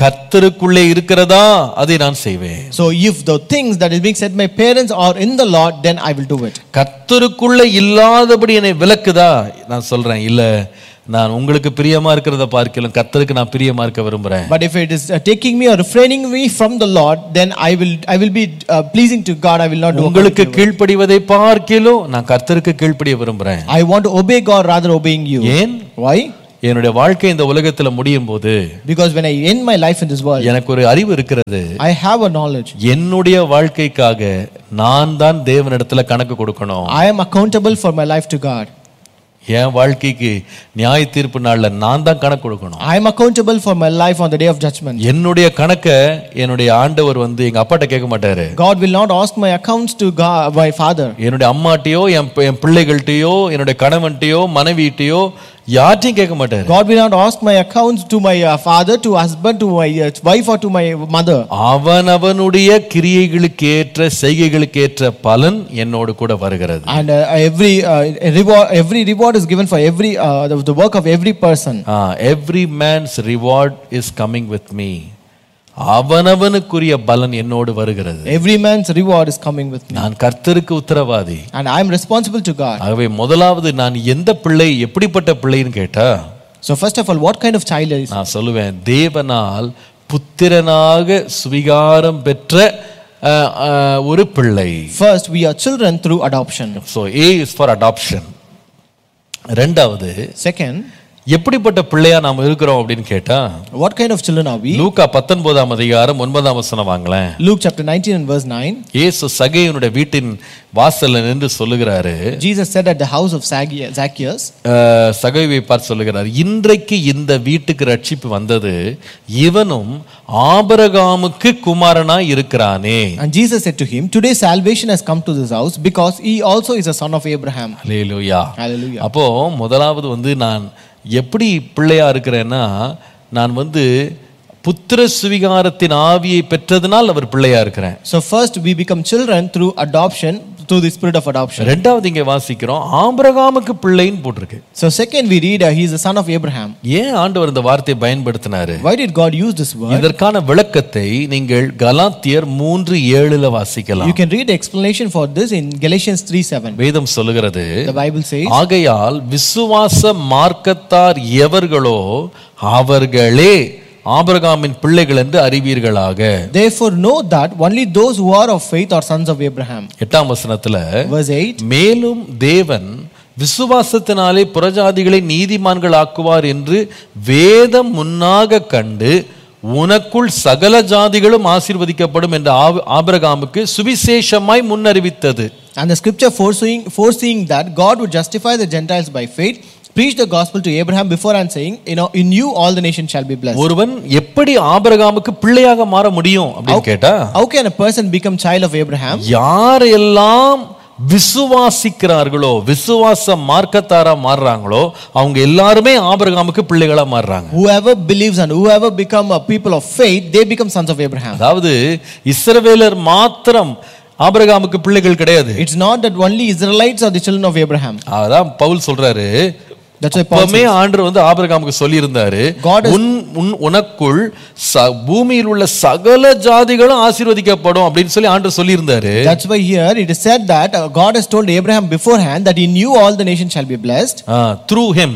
கர்த்தருக்குள்ளே இருக்கிறதா அதை நான் செய்வேன். So if the things that is being said my parents are in the Lord, then I will do it. கர்த்தருக்குள்ளே இல்லாதபடி என்னை விலக்குதா, நான் சொல்றேன் இல்ல, நான் உங்களுக்கு பிரியமா இருக்கிறத பார்க்கலாம், கர்த்தருக்கு நான் பிரியமா இருக்க விரும்புறேன். But if it is taking me or refraining me from the Lord, then I will be pleasing to God. I will not do. உங்களுக்கு கீழ்ப்படிவதை பார்க்கலாம், நான் கர்த்தருக்கு கீழ்ப்படிய விரும்புறேன். I want to obey God rather obeying you. ஏன்? Why? என்னுடைய வாழ்க்கை இந்த உலகத்துல முடியும் போது, because when I end my life in this world, எனக்கு ஒரு அறிவு இருக்கிறது. I have a knowledge. என்னுடைய வாழ்க்கைக்காக நான் தான் தேவனிடத்துல கணக்கு கொடுக்கணும். I am accountable for my life to God. என் வாழ்க்கைக்கு நியாய தீர்ப்பு நாள்ல நான் தான் கணக்கு கொடுக்கணும். I am accountable for my life on the day of judgment. என்னுடைய கணக்க என்னுடைய ஆண்டவர் எங்க அப்பாட்ட கேட்க மாட்டாரு. God will not ask my accounts to God, my father. என்னுடைய அம்மாட்டையோ என் பிள்ளைகள்கிட்டயோ என்னுடைய கணவன்கிட்டயோ மனைவிட்டையோ யார்ட்டையும் கேட்க மாட்டாரு. God will not ask my accounts to my father, to husband, to my wife or to my mother. அவனவனுடைய கிரியைகளுக்கு ஏற்ற செய்கைகளுக்கு ஏற்ற பலன் என்னோடு கூட வருகிறது. And every reward is given for every the work of every person. Every man's reward is coming with me. அவனவனுக்குரிய பலன் என்னோடு வருகிறது. Every man's reward is coming with me. நான் கர்த்தருக்கு உத்தரவாதி. And I am responsible to God. ஆகவே முதலாவது நான் எந்த பிள்ளை, எப்படிப்பட்ட பிள்ளைன்னு கேட்டா, so first of all, what kind of child is? நான் சொல்லுவேன், தேவனால் புத்திரனாக சுவிகாரம் பெற்ற ஒரு பிள்ளை. First, we are children through adoption. So A is for adoption. ரெண்டாவது, second, எப்படிப்பட்ட பிள்ளையா நாம இருக்கிறோம் அப்படின்னு கேட்டா, what kind of children are we? லூக்கா 19 அதிகாரம் 9 வசனம் வாங்களேன். Luke chapter 19 and verse 9. இயேசு சகேயுனுடைய வீட்டின் வாசல்ல நின்று சொல்லுகிறாரு. Jesus said at the house of Zacchaeus, சகேயுவை பார்த்து சொல்லுகிறார், இன்றைக்கு இந்த வீட்டுக்கு ரட்சிப்பு வந்தது, இவனும் ஆபிரகாமுக்கு குமாரனாய் இருக்கிறானே. And Jesus said to him, today salvation has come to this house because he also is a son of Abraham. Hallelujah. Hallelujah. அப்போ முதலாவது நான் எப்படி பிள்ளையா இருக்கிறேன்னா, நான் புத்திர சுவிகாரத்தின் ஆவியை பெற்றதனால் அவர் பிள்ளையா இருக்கிறேன். So first we become children through adoption, through the spirit of adoption. ரெண்டாவது இங்க வாசிக்கிறோம், ஆபிரகாமுக்கு பிள்ளைன்னு போட்டிருக்கு. So second we read he is the son of Abraham. ஏன் ஆண்டவர் இந்த வார்த்தையை பயன்படுத்தினாரு? Why did God use this word? இதற்கான விளக்கத்தை நீங்கள் கலாத்தியர் 3:7 வாசிக்கலாம். You can read the explanation for this in Galatians 3:7. வேதம் சொல்லுகிறது, the Bible says, ஆகையால் விசுவாச மார்க்கத்தார் எவர்களோ அவர்களே ஆபிரகாமின் பிள்ளைகள் என்று அறிவீர்களாக. Therefore know that only those who are of faith are sons of Abraham. 8 வசனத்துல, verse 8, மேலும் தேவன் விசுவாசத்தினாலே புறஜாதிகளை நீதிமான்கள் ஆக்குவார் என்று வேதம் முன்னாக கண்டு உனக்குள் சகல ஜாதிகளும் ஆசீர்வதிக்கப்படும் என்று ஆபிரகாமுக்கு சுவிசேஷமாய் முன்னறிவித்தது. And the scripture foreseeing that God would justify the Gentiles by faith preached the gospel to Abraham before and saying, in you all the nations shall be blessed. ஒருவன் எப்படி ஆபிரகாமுக்கு பிள்ளையாக மாற முடியும் அப்படி கேட்டா, how can a person become child of Abraham? யாரெல்லாம் விசுவாசிக்கிறார்களோ, விசுவாச மார்க்கத்தாரா மாறுறாங்களோ, அவங்க எல்லாருமே ஆபிரகாமுக்கு பிள்ளைகளா மாறுறாங்க. Whoever believes and whoever become a people of faith, they become sons of Abraham. அதாவது இஸ்ரவேலர் மாத்திரம் ஆபிரகாமுக்கு பிள்ளைகள் கிடையாது. It's not that only Israelites are the children of Abraham. அதான் பவுல் சொல்றாரு, that's why Paul says, ஆண்டவர் ஆபிரகாமுக்கு சொல்லி இருந்தாரு, உனக்குள் பூமியில் உள்ள சகல ஜாதிகளும் ஆசீர்வதிக்கப்படும் அப்படின்னு சொல்லி ஆண்டவர் சொல்லி இருந்தாரு. That's why here it is said that God has told Abraham beforehand that in you all the nations shall be blessed. Through him,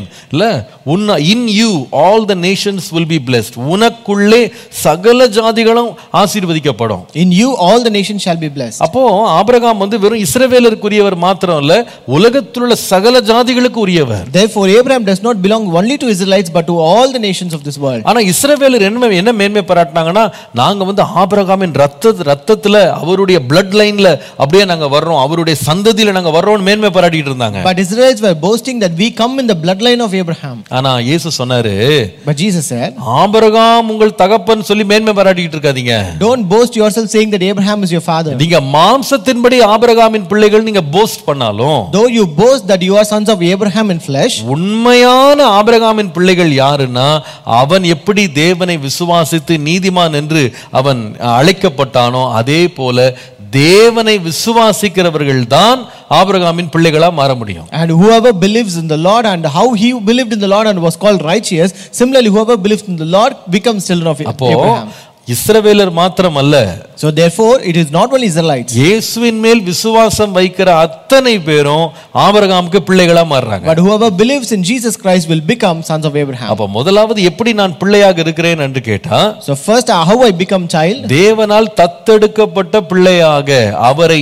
in you all the nations will be blessed. உனக்குள்ளே சகல ஜாதிகளும் ஆசீர்வதிக்கப்படும். In you all the nations shall be blessed. அப்போ Abraham வெறும் இஸ்ரவேலருக்குரியவர் மாத்திரம் இல்ல, உலகத்தில் உள்ள சகல ஜாதிகளுக்கு உரியவர். Therefore Abraham does not belong only to Israelites but to all the nations of this world. ஆனா இஸ்ரவேலர் என்ன மேன்மை பாராட்டினாங்கன்னா, நாங்க ஆபிரகாமின் ரத்தத்துல அவருடைய blood lineல அப்படியே நாங்க வர்றோம், அவருடைய சந்ததியில நாங்க வர்றோம்னு மேன்மை பாராட்டிட்டு இருந்தாங்க. But Israelites were boasting that we come in the bloodline of Abraham. ஆனா இயேசு சொன்னாரு, but Jesus said, ஆபிரகாம் உங்கள் தகப்பன் சொல்லி மேன்மை பாராட்டிட்டு இருக்காதீங்க. don't boast yourself saying that Abraham is your father. நீங்க மாம்சத்தின்படி ஆபிரகாமின் பிள்ளைகள் நீங்க போஸ்ட் பண்ணாலும், though you boast that you are sons of Abraham in flesh, உண்மையான ஆபிரகாமின் பிள்ளைகள் யாருன்னா, அவன் எப்படி தேவனை விசுவாசித்து நீதிமான் என்று அவன் அழைக்கப்பட்டானோ அதே போல தேவனை விசுவாசிக்கிறவர்கள் தான் ஆபிரகாமின் பிள்ளைகளா மாற முடியும். And whoever believes in the Lord and how he believed in the Lord and was called righteous, similarly whoever believes in the Lord becomes children of அப்போ Abraham. இஸ்ரவேலர் மாத்திரமல்ல, So therefore it is not only Israelites, இயேசுவின் மேல் விசுவாசம் வைக்கிற அத்தனை பேரும் ஆபிரகாமுக்கு பிள்ளைகளா மாறுறாங்க. but whoever believes in Jesus Christ will become sons of Abraham. அப்ப முதலாவது எப்படி நான் பிள்ளையாக இருக்கிறேன் என்று கேட்டா, So first how I become child? தேவனால் தத்தெடுக்கப்பட்ட பிள்ளையாக அவரை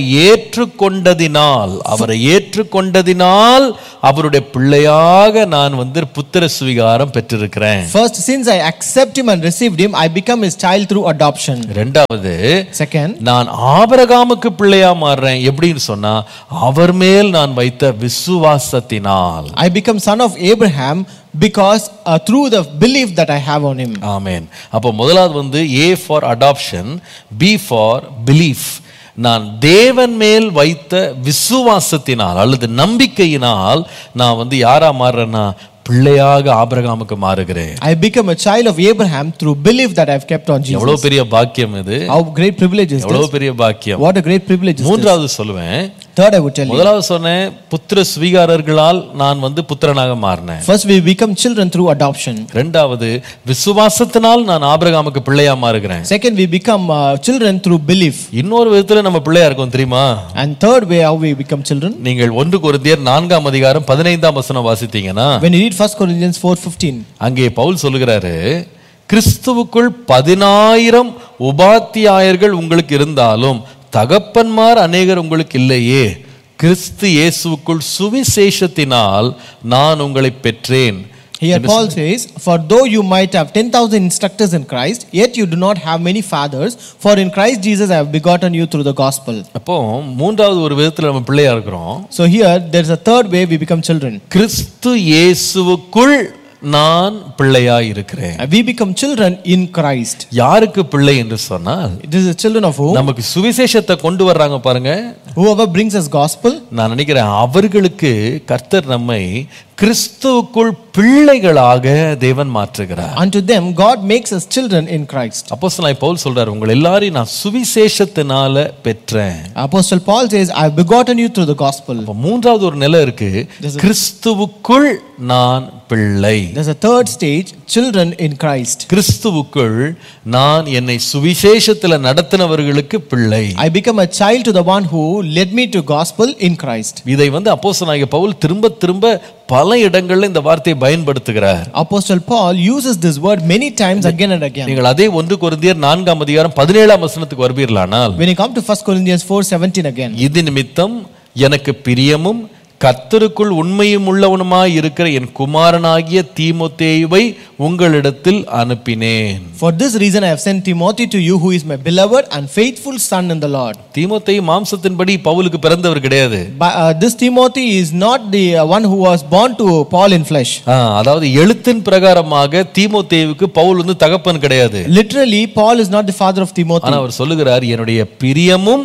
ஏற்றுக்கொண்டதினால் அவருடைய பிள்ளையாக நான் புத்திர சுவிகாரம் பெற்றிருக்கிறேன். First, since I accept him and received him, I become his child through adoption. இரண்டாவது, Second, நான் ஆபிரகாமுக்கு பிள்ளையா மாறுறேன் எப்படின்னு சொன்னா, அவர் மேல் நான் வைத்த விசுவாசத்தினால். I become son of Abraham because through the belief that I have on him. ஆமென். அப்ப முதலாவது A for adoption, B for belief. நான் தேவன் மேல் வைத்த விசுவாசத்தினால் அல்லது நம்பிக்கையினால் நான் யாரா மாறுறேன்னா பிள்ளையாக ஆபிரகாமுக்கு மாறுகிறேன். I become a child of Abraham through belief that I have kept on Jesus. எவ்வளவு பெரிய பாக்கியம் இது. How great privilege is this. எவ்வளவு பெரிய பாக்கியம். What a great privilege is this. மூன்றாவது சொல்லுவேன். Third, I would tell you. முதலாவது சொன்னேன் புத்திர சுவீகாரர்களால் நான் புத்திரனாக மாறினேன். First we become children through adoption. இரண்டாவது விசுவாசத்தினால் நான் ஆபிரகாமுக்கு பிள்ளையா மாறுகிறேன். Second, we become children through belief. இன்னொரு விதத்துல நம்ம பிள்ளையா இருக்கோம் தெரியுமா? And third way how we become children. நீங்கள் 1 கொரிந்தியர் 4ஆம் அதிகாரம் 15ஆம் வசனம் வாசித்தீங்கன்னா, when you read 1 Corinthians 4:15, அங்கே பவுல் சொல்லுகிறாரு, கிறிஸ்துவுக்குள் 10,000 உபாத்தியாயர்கள் உங்களுக்கு இருந்தாலும் தகப்பன்மார் அநேகர் உங்களுக்கு இல்லையே, கிறிஸ்து இயேசுவுக்குள் சுவிசேஷத்தினால் நான் உங்களை பெற்றேன். Here Paul says, for though you might have 10,000 instructors in Christ, yet you do not have many fathers, for in Christ Jesus I have begotten you through the gospel. அப்போ மூன்றாவது ஒரு விதத்துல நம்ம பிள்ளையா இருக்கிறோம். So here there is a third way we become children. கிறிஸ்து இயேசுவுக்குள் நான் பிள்ளையா இருக்கிறேன். We become children in Christ. யாருக்கு பிள்ளை என்று சொன்னால், It is the children of whom? நமக்கு சுவிசேஷத்தை கொண்டு வர்றாங்க பாருங்க. Whoever brings us gospel. நான் நினைக்கிறேன் அவர்களுக்கு கர்த்தர் நம்மை கிறிஸ்துவுக்குள் பிள்ளைகளாக தேவன் மாற்றுகிறார். Unto them God makes us children in Christ. அப்போஸ்தலனாகிய பவுல் சொல்றார், உங்கள் எல்லாரையும் நான் சுவிசேஷத்தினால பெற்றேன். Apostle Paul says, I have begotten you through the gospel. அப்ப மூன்றாவது ஒரு நிலை இருக்கு, கிறிஸ்துவுக்குள் நான் பிள்ளை. There's a third stage, children in Christ. கிறிஸ்துவுக்குள் நான் என்னை சுவிசேஷத்துல நடத்தினவர்களுக்கு பிள்ளை. I become a child to the one who led me to gospel in Christ. இதை அப்போஸ்தலனாகிய பவுல் திரும்ப திரும்ப பல இடங்கள்ல இந்த வார்த்தையை பயன்படுத்துகிறார். Apostle Paul uses this word many times again and again. நீங்கள் அதே 1 கொரிந்தியர் 4ஆம் அதிகாரம் 17ஆம் வசனத்துக்கு வருவீர்களானால், When you come to 1 Corinthians 4:17 again, இது நிமித்தம் எனக்கு பிரியமும் கர்த்தருக்குள் உண்மையும் உள்ளவனுமாய் இருக்கிற என் குமாரனாகிய தீமோத்தேயுவை உங்களிடத்தில் அனுப்பினேன். For this reason I have sent Timothy to you, who is my beloved and faithful son in the Lord. தீமோத்தேயு மாம்சத்தின்படி பவுலுக்கு பிறந்தவர் கிடையாது. This Timothy is not the one who was born to Paul in flesh. அதாவது எழுத்தின் பிரகாரமாக தீமோத்தேயுவுக்கு பவுல் தகப்பன் கிடையாது. Literally Paul is not the father of Timothy. ஆனா அவர் சொல்லுகிறார், என்னுடைய பிரியமும்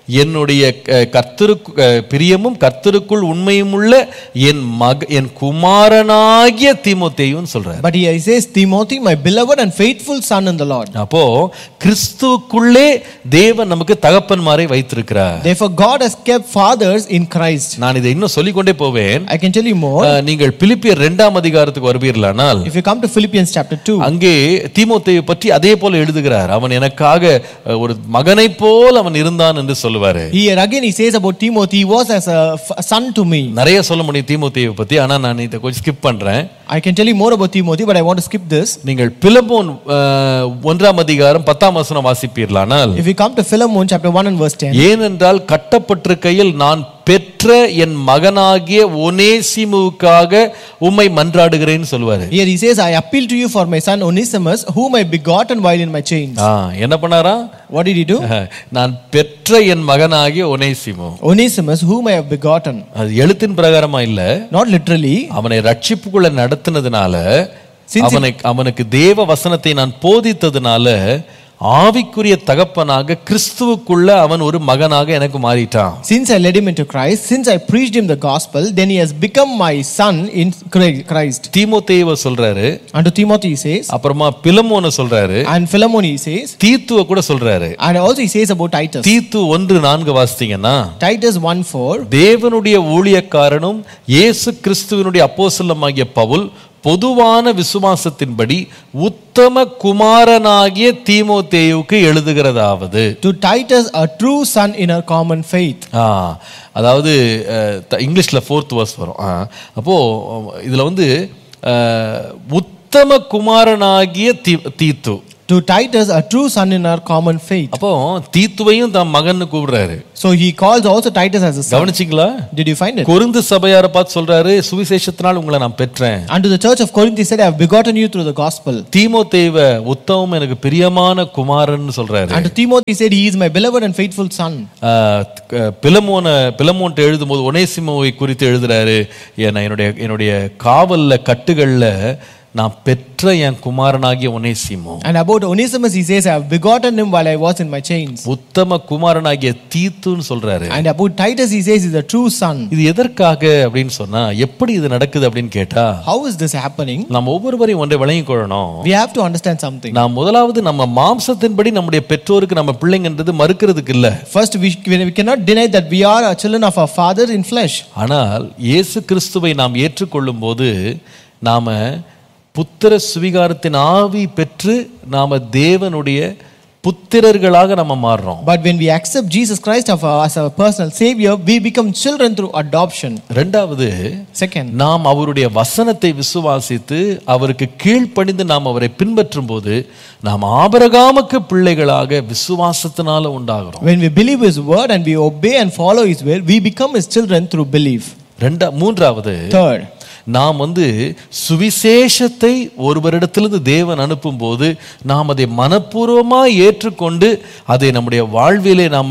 கர்த்தருக்குள் உண்மையும் உள்ள என் குமாரனாகிய தீமோத்தேயுன்னு சொல்றார். But he says Timothy, my beloved and faithful son in the Lord. அப்போ கிறிஸ்துவுக்குள்ளே தேவன் நமக்கு தகப்பன்மாரை வைத்திருக்கிறார். Therefore God has kept fathers in Christ. நான் இதை இன்னும் சொல்லிக்கொண்டே போவேன். I can tell you more. நீங்கள் பிலிப்பியர் 2ஆம் அதிகாரத்துக்கு வருவீர்களானால், if you come to Philippians chapter 2, அங்கே தீமோத்தேயு பற்றி அதே போல எழுதுகிறார். அவன் எனக்காக ஒரு மகனை போல் அவன் இருந்தான் என்று சொல்லுவார். Here again he says about Timothy, he was as a son to me. நிறைய சொல்ல முடியும் தீமோத்தேயுவை பத்தி, ஆனா நான் இதை கொஞ்சம் ஸ்கிப் பண்றேன். I can tell you more about Timothy, but I want to skip this. நீங்கள் பிலமோன் 1ஆம் அதிகாரம் 10ஆம் வசனம் வாசிப்பீர்களானால், if you come to Philemon chapter 1 and verse 10, ஏனென்றால் கட்டப்பட்டிருக்கையில் நான் பெற்ற என் மகனாகிய ஒனேசிமுவுக்காக உம்மை மன்றாடுகிறேன்னு சொல்வாரு. Here he says, I appeal to you for my son Onesimus, whom I begotten while in my chains. என்ன பண்ணாரா? What did he do? நான் பெற்ற என் மகனாகிய ஒனேசிமு. Onesimus, whom I have begotten. அது எழுத்தின் பிரகாரமா இல்ல, not literally. அவனை ரட்சிப்புக்குள்ள நடத்தினதுனால, அவனுக்கு தேவ வசனத்தை நான் போதித்ததுனால ஆவிக்குரிய தகப்பனாக கிறிஸ்துவுக்குள்ள அவன் ஒரு மகனாக எனக்கு மாறிட்டான். Since I led him into Christ, since I preached him the gospel, then he has become my son in Christ. தீமோத்தேயுவை சொல்றாரு, And to Timothy he says, அப்புறமா பிலமோனை சொல்றாரு, and Philemon he says, தீத்துவை கூட சொல்றாரு. and also he says about Titus. தீத்து 1:4 வாசித்தீங்கன்னா, Titus 1:4, தேவனுடைய ஊழியக்காரனும் இயேசு கிறிஸ்துவினுடைய அப்போஸ்தலனாகிய பவுல் பொதுவான விசுவாசத்தின்படி உத்தம குமாரனாகிய தீமோத்தேயுவுக்கு எழுதுகிறதாவது, to Titus a true son in a common faith. அதாவது இங்கிலீஷ்ல 4th verse வரும். அப்போ இதுல வந்து உத்தம குமாரனாகிய தீத்து, to Titus a true son in our common faith. அப்போ தீத்துவையும் தம் மகன்னு கூப்பிடுறாரு. So he calls also Titus as a son. கவனிச்சீங்களா? Did you find it? Corinth சபையாரை பார்த்து சொல்றாரு, சுவிசேஷத்தினால் உங்களை நான் பெற்றேன். And to the church of Corinth he said, I have begotten you through the gospel. தீமோத்தேயுவை உத்தமம் எனக்கு பிரியமான குமாரன்னு சொல்றாரு. And to Timothy he said, he is my beloved and faithful son. பிலமோன்ட்ட எழுதும்போது ஒனேசிமோவை குறித்து எழுதுறாரு, என்னுடைய காவல்ல கட்டுகள்ல நான் பெற்ற என் குமாரனாகிய ஒனேசிமோ. And about Onesimus he says, I have begotten him while I was in my chains. உத்தம குமாரனாகிய தீத்துன்னு சொல்றாரு. And about Titus he says, he is a true son. இது எதற்காக அப்படின்னு சொன்னா, எப்படி இது நடக்குது அப்படின்னு கேட்டா, how is this happening? நாம் ஒவ்வொருவரையும் ஒன்றை விளங்கிக் கொள்ளணும். We have to understand something. நாம் முதலாவது நம்ம மாம்சத்தின்படி நம்முடைய பெற்றோருக்கு நம்ம பிள்ளைங்கன்றது மறுக்கிறதுக்கு இல்ல. First we cannot deny that we are children of our father in flesh. ஆனால் இயேசு கிறிஸ்துவை நாம் ஏற்றுக்கொள்ளும் போது நாம புத்திர சுவிகாரத்தின் ஆவி பெற்று நாம தேவனுடைய புத்திரர்களாக நம்ம மாறுறோம். But when we accept Jesus Christ as our personal savior, we become children through adoption. இரண்டாவது, second, நாம் அவருடைய வசனத்தை விசுவாசித்து அவருக்கு கீழ்ப்படிந்து நாம் அவரை பின்பற்றும் போது நாம் ஆபிரகாமுக்கு பிள்ளைகளாக விசுவாசத்தினால உண்டாகிறோம். when we believe his word and we obey and follow his will, we become his children through belief. மூன்றாவது, third, நாம் சுவிசேஷத்தை ஒருவரிடத்திலிருந்து தேவன் அனுப்பும் போது நாம் அதை மனப்பூர்வமாக ஏற்றுக்கொண்டு அதை நம்முடைய வாழ்விலே நாம்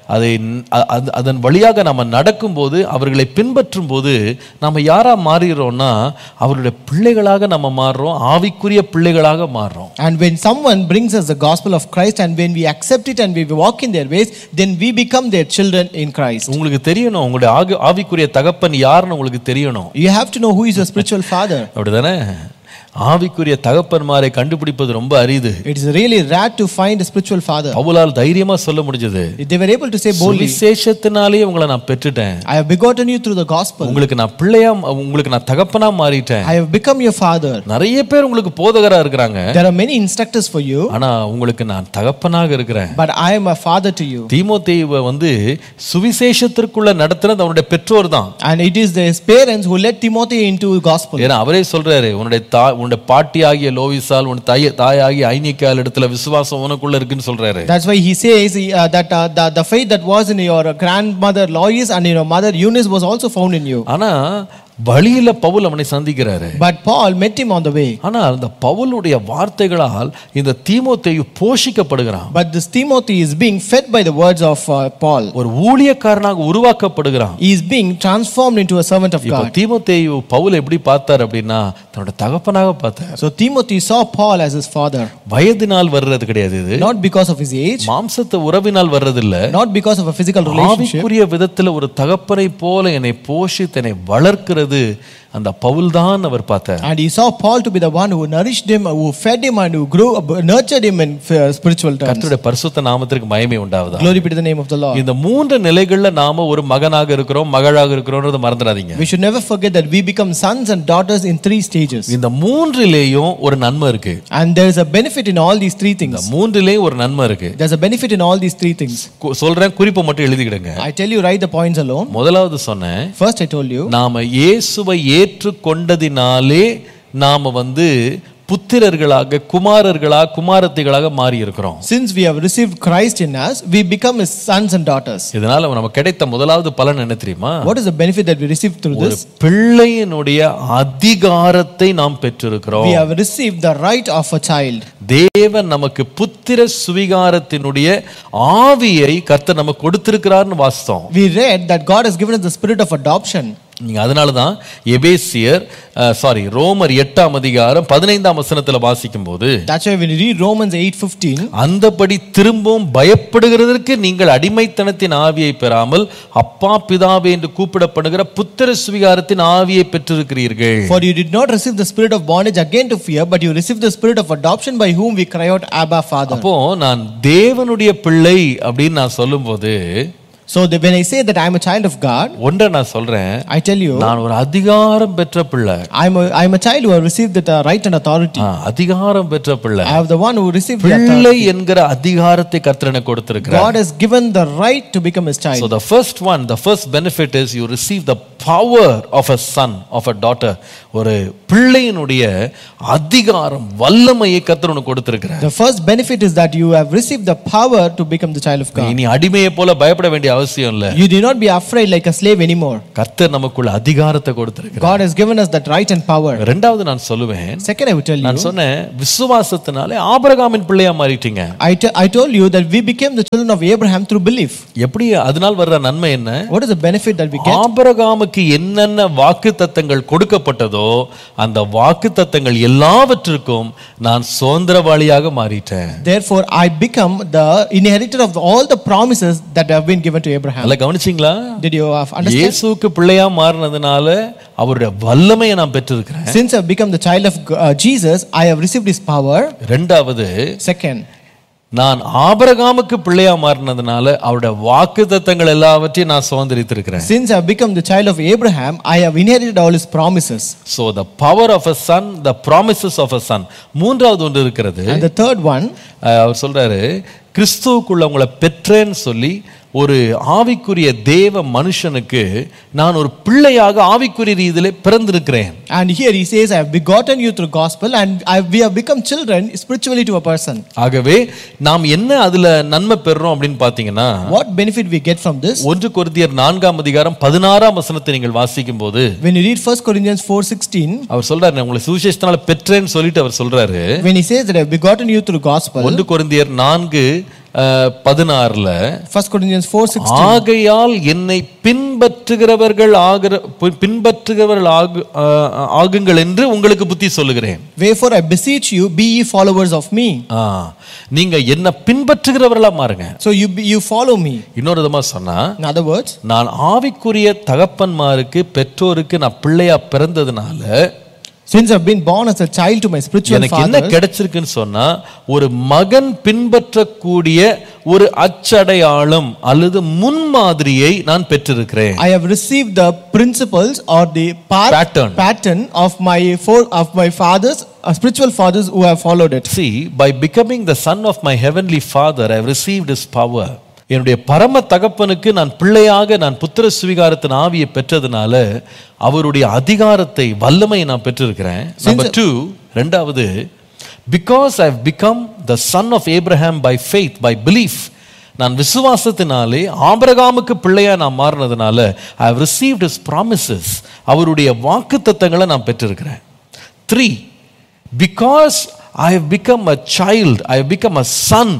அதன் வழியாக நாம் நடக்கும்போது அவர்களை பின்பற்றும் போது நாம் யாரா மாறுகிறோம்னா அவருடைய பிள்ளைகளாக நம்ம மாறுறோம், ஆவிக்குரிய பிள்ளைகளாக மாறுறோம். And when someone brings us the gospel of Christ and when we accept it and we walk in their ways, then we become their children in Christ. உங்களுக்கு தெரியணும், உங்களுடைய ஆவிக்குரிய தகப்பன் யாருன்னு உங்களுக்கு தெரியணும். You have to know who is your spiritual father. அப்படிதானே? ஆவிக்குரிய தகப்பன்மாரை கண்டுபிடிப்பது ரொம்ப அரிது. It is really rare to find a spiritual father. பவுலால் தைரியமா சொல்ல முடிஞ்சது. They were able to say boldly, சுவிசேஷத்தினாலே உங்களை நான் பெற்றுட்டேன். I have begotten you through the gospel. உங்களுக்கு நான் பிள்ளையா, உங்களுக்கு நான் தகப்பனா மாறிட்டேன். I have become your father. நிறைய பேர் உங்களுக்கு போதகரா இருக்காங்க. There are many instructors for you. ஆனா உங்களுக்கு நான் தகப்பனாக இருக்கிறேன். But I am a father to you. தீமோத்தேயுவை சுவிசேஷத்திற்குள்ள நடத்துனது அவருடைய பெற்றோர் தான். And it is his parents who led Timothy into gospel. ஏன்னா அவரே சொல்றாரு, உன்னுடைய பாட்டி ஆகிய லோவிசால் உன் தாயாகிய ஐனிக்கால் இடத்துல விசுவாசம் உனக்குள்ள இருக்குன்னு சொல்றாரு. That's why he says that the faith that was in your grandmother Lois and in your mother Eunice was also found in you. ஆனா வழியில பவுல் அவனை சந்திக்கிறாரு. But Paul met him on the way. ஆனா அந்த பவுலுடைய வார்த்தைகளால் இந்த தீமோத்தேயு போஷிக்கப்படுகிறான். But this Timothy is being fed by the words of Paul. ஒரு ஊழியக்காரனாக உருவாக்கப்படுகிறான். He is being transformed into a servant of God. தீமோத்தேயு பவுல் எப்படி பார்த்தார் அப்படின்னா தன்னோட தகப்பனாக பார்த்தார். So Timothy saw Paul as his father. வயதினால் வர்றது கிடையாது இது. Not because of his age. மாம்சத்த உறவினால் வர்றது இல்ல. Not because of a physical relationship. ஆவிக்குரிய விதத்துல ஒரு தகப்பனை போல என்னை போஷித்து என்னை வளர்க்கிறது அந்த பவுல் தான் அவர் பார்த்தார். And he saw Paul to be the one who nourished him, who fed him and who nurtured him in spiritual terms. கர்த்தருடைய பரிசுத்த நாமத்திற்கு மகிமை உண்டாவதாக. Glory be to the name of the Lord. இந்த மூன்று நிலைகள்ல நாம ஒரு மகனாக இருக்கிறோம், மகளாக இருக்கிறோம்ன்றத மறந்துடாதீங்க. We should never forget that we become sons and daughters in 3 stages. இந்த மூன்றிலேயும் ஒரு நன்மை இருக்கு. And there is a benefit in all these 3 things. இந்த மூன்றிலேயும் ஒரு நன்மை இருக்கு. There's a benefit in all these 3 things. சொல்றேன், குறிப்பை மட்டும் எழுதிக்கிடுங்க. I tell you, write the points alone. முதலாவது சொன்னேன், first I told you, நாம இயேசுவை ஏற்றுக்கொண்டதினாலே நாம புத்திரர்களாக குமாரத்திகளாக மாறி இருக்கிறோம். Since we have received Christ in us, we become his sons and daughters. இதனால நமக்கு கிடைத்த முதலாவது பலன் என்ன தெரியுமா? What is the benefit that we received through this? பிள்ளையினுடைய அதிகாரத்தை நாம் பெற்றிருக்கிறோம். We have received the right of a child. தேவன் நமக்கு புத்திர சுவிகாரத்தினுடைய ஆவியை கர்த்தர் நமக்கு கொடுத்திருக்கிறார்னு வாசித்தோம். We read that God has given us the spirit of adoption. நீங்க அதனாலதான் எபேசியர் ரோமர் 8:15 வாசிக்கும் போது, That's why when you read Romans 8:15, அந்தபடி திரும்பவும் பயப்படுகிறதற்கு நீங்கள் அடிமைத்தனத்தின் ஆவியை பெறாமல் அப்பா பிதாவே என்று கூப்பிடப்படுகிற புத்திர சுவிகாரத்தின் ஆவியை பெற்றிருக்கிறீர்கள். for you did not receive the spirit of bondage again to fear, but you received the spirit of adoption by whom we cry out Abba Father. அப்போ நான் தேவனுடைய பிள்ளை அப்படின்னு நான் சொல்லும்போது, So when I say that I am a child of God, ஒன்றை நான் சொல்றேன், I tell you, நான் ஒரு அதிகாரம் பெற்ற பிள்ளை. I am a child who have received the right and authority. அதிகாரம் பெற்ற பிள்ளை. I am the one who received the பிள்ளை authority. என்கிற அதிகாரத்தை கர்த்தர் எனக்கு கொடுத்திருக்கிறார். God has given the right to become his child. So the first benefit is you receive the power of a son, of a daughter. ஒரு பிள்ளையினுடைய அதிகாரம் வல்லமையை கர்த்தர் உனக்கு கொடுத்திருக்கிறார். The first benefit is that you have received the power to become the child of God. நீ அடிமையை போல பயப்பட வேண்டிய அவசியம் இல்ல. You do not be afraid like a slave anymore. கர்த்தர் நமக்குள்ள அதிகாரத்தை கொடுத்திருக்கிறார். God has given us that right and power. இரண்டாவது நான் சொல்லுவேன், Second, I will tell you, நான் சொன்னேன் விசுவாசத்தினாலே ஆபிரகாமின் பிள்ளையா மாறிட்டீங்க. I told you that we became the children of Abraham through belief. எப்படி அதனால் வர்ற நன்மை என்ன? What is the benefit that we get? ஆபிரகாமுக்கு என்னென்ன வாக்குத்தத்தங்கள் கொடுக்கப்பட்டதோ அந்த வாக்குத்தத்தங்கள் எல்லாவற்றிற்கும் நான் சுதந்திரவாளியாக மாறிட்டேன். Therefore I become the inheritor of all the promises that have been given to Abraham. நல்லா கவனிச்சீங்களா? Did you understand? இயேசுவுக்கு பிள்ளையா மாறினதுனால அவருடைய வல்லமையை நான் பெற்றிருக்கிறேன். Since I have become the child of Jesus, I have received his power. இரண்டாவது, Second, நான் ஆபிரகாமுக்கு பிள்ளையா மாறினதுனால அவருடைய வாக்குத்தத்தங்கள் எல்லாவற்றையும் நான் சுதந்திரித்திருக்கிறேன். since I have become the child of Abraham, I have inherited all his promises. So the power of a son, the promises of a son. மூன்றாவது ஒன்று இருக்கிறது. And the third one, அவர் சொல்றாரு, கிறிஸ்துவுக்குள்ள உங்களை பெற்றேன்னு சொல்லி ஒரு ஆவிக்குரிய தேவ மனுஷனுக்கு நான் ஒரு பிள்ளையாக ஆவிக்குரிய ரீதியிலே பிறந்திருக்கிறேன். and here he says, I have begotten you through gospel, and we have become children spiritually to a person. ஆகவே நாம் என்ன அதுல நன்மை பெறுறோம் அப்படின்னு பாத்தீங்கன்னா, What benefit we get from this? 1 கொரிந்தியர் 4:16 நீங்கள் வாசிக்கும் போது, When you read 1 Corinthians 4:16, அவர் சொல்றாரு, உங்களை சுவிசேஷத்தினால பெற்றேன்னு சொல்லிட்டு அவர் சொல்றாரு. when he says that I have begotten you through gospel, 1 கொரிந்தியர் 4:16 1 Corinthians 4:16, ஆகையால் என்னை பின்பற்றுகிறவர்கள் ஆகுங்கள் என்று உங்களுக்கு புத்தி சொல்லுகிறேன். wherefore I beseech you, be ye followers of me. நீங்க என்ன பின்பற்றுகிறவர்களா மாறுங்க. So you follow me. இன்னொரு விதமா சொன்னா, In other words, நான் ஆவிக்குரிய தகப்பன்மாருக்கு பெற்றோருக்கு நான் பிள்ளையா பிறந்ததுனால, since I've been born as a child to my spiritual எனக்கு என்ன father, கிடைச்சிருக்குன்னு சொன்னா, ஒரு மகன் பின்பற்றக்கூடிய ஒரு அச்சடையாளம் அல்லது முன்மாதிரியை நான் பெற்றிருக்கிறேன். I have received the principles or the pattern of my fathers, spiritual fathers who have followed it. See, by becoming the son of my heavenly father, I have received his power. என்னுடைய பரம தகப்பனுக்கு நான் பிள்ளையாக நான் புத்திர சுவிகாரத்தின் ஆவியை பெற்றதுனால அவருடைய அதிகாரத்தை வல்லமையை நான் பெற்றிருக்கிறேன். நம்பர் 2, இரண்டாவது, because I have become the son of Abraham by faith, by belief. நான் விசுவாசத்தினாலே ஆபிரகாமுக்கு பிள்ளையா நான் மாறினதுனால I have received his promises. அவருடைய வாக்குத்தத்தங்களை நான் பெற்றிருக்கிறேன். 3, because I have become a child, I have become a son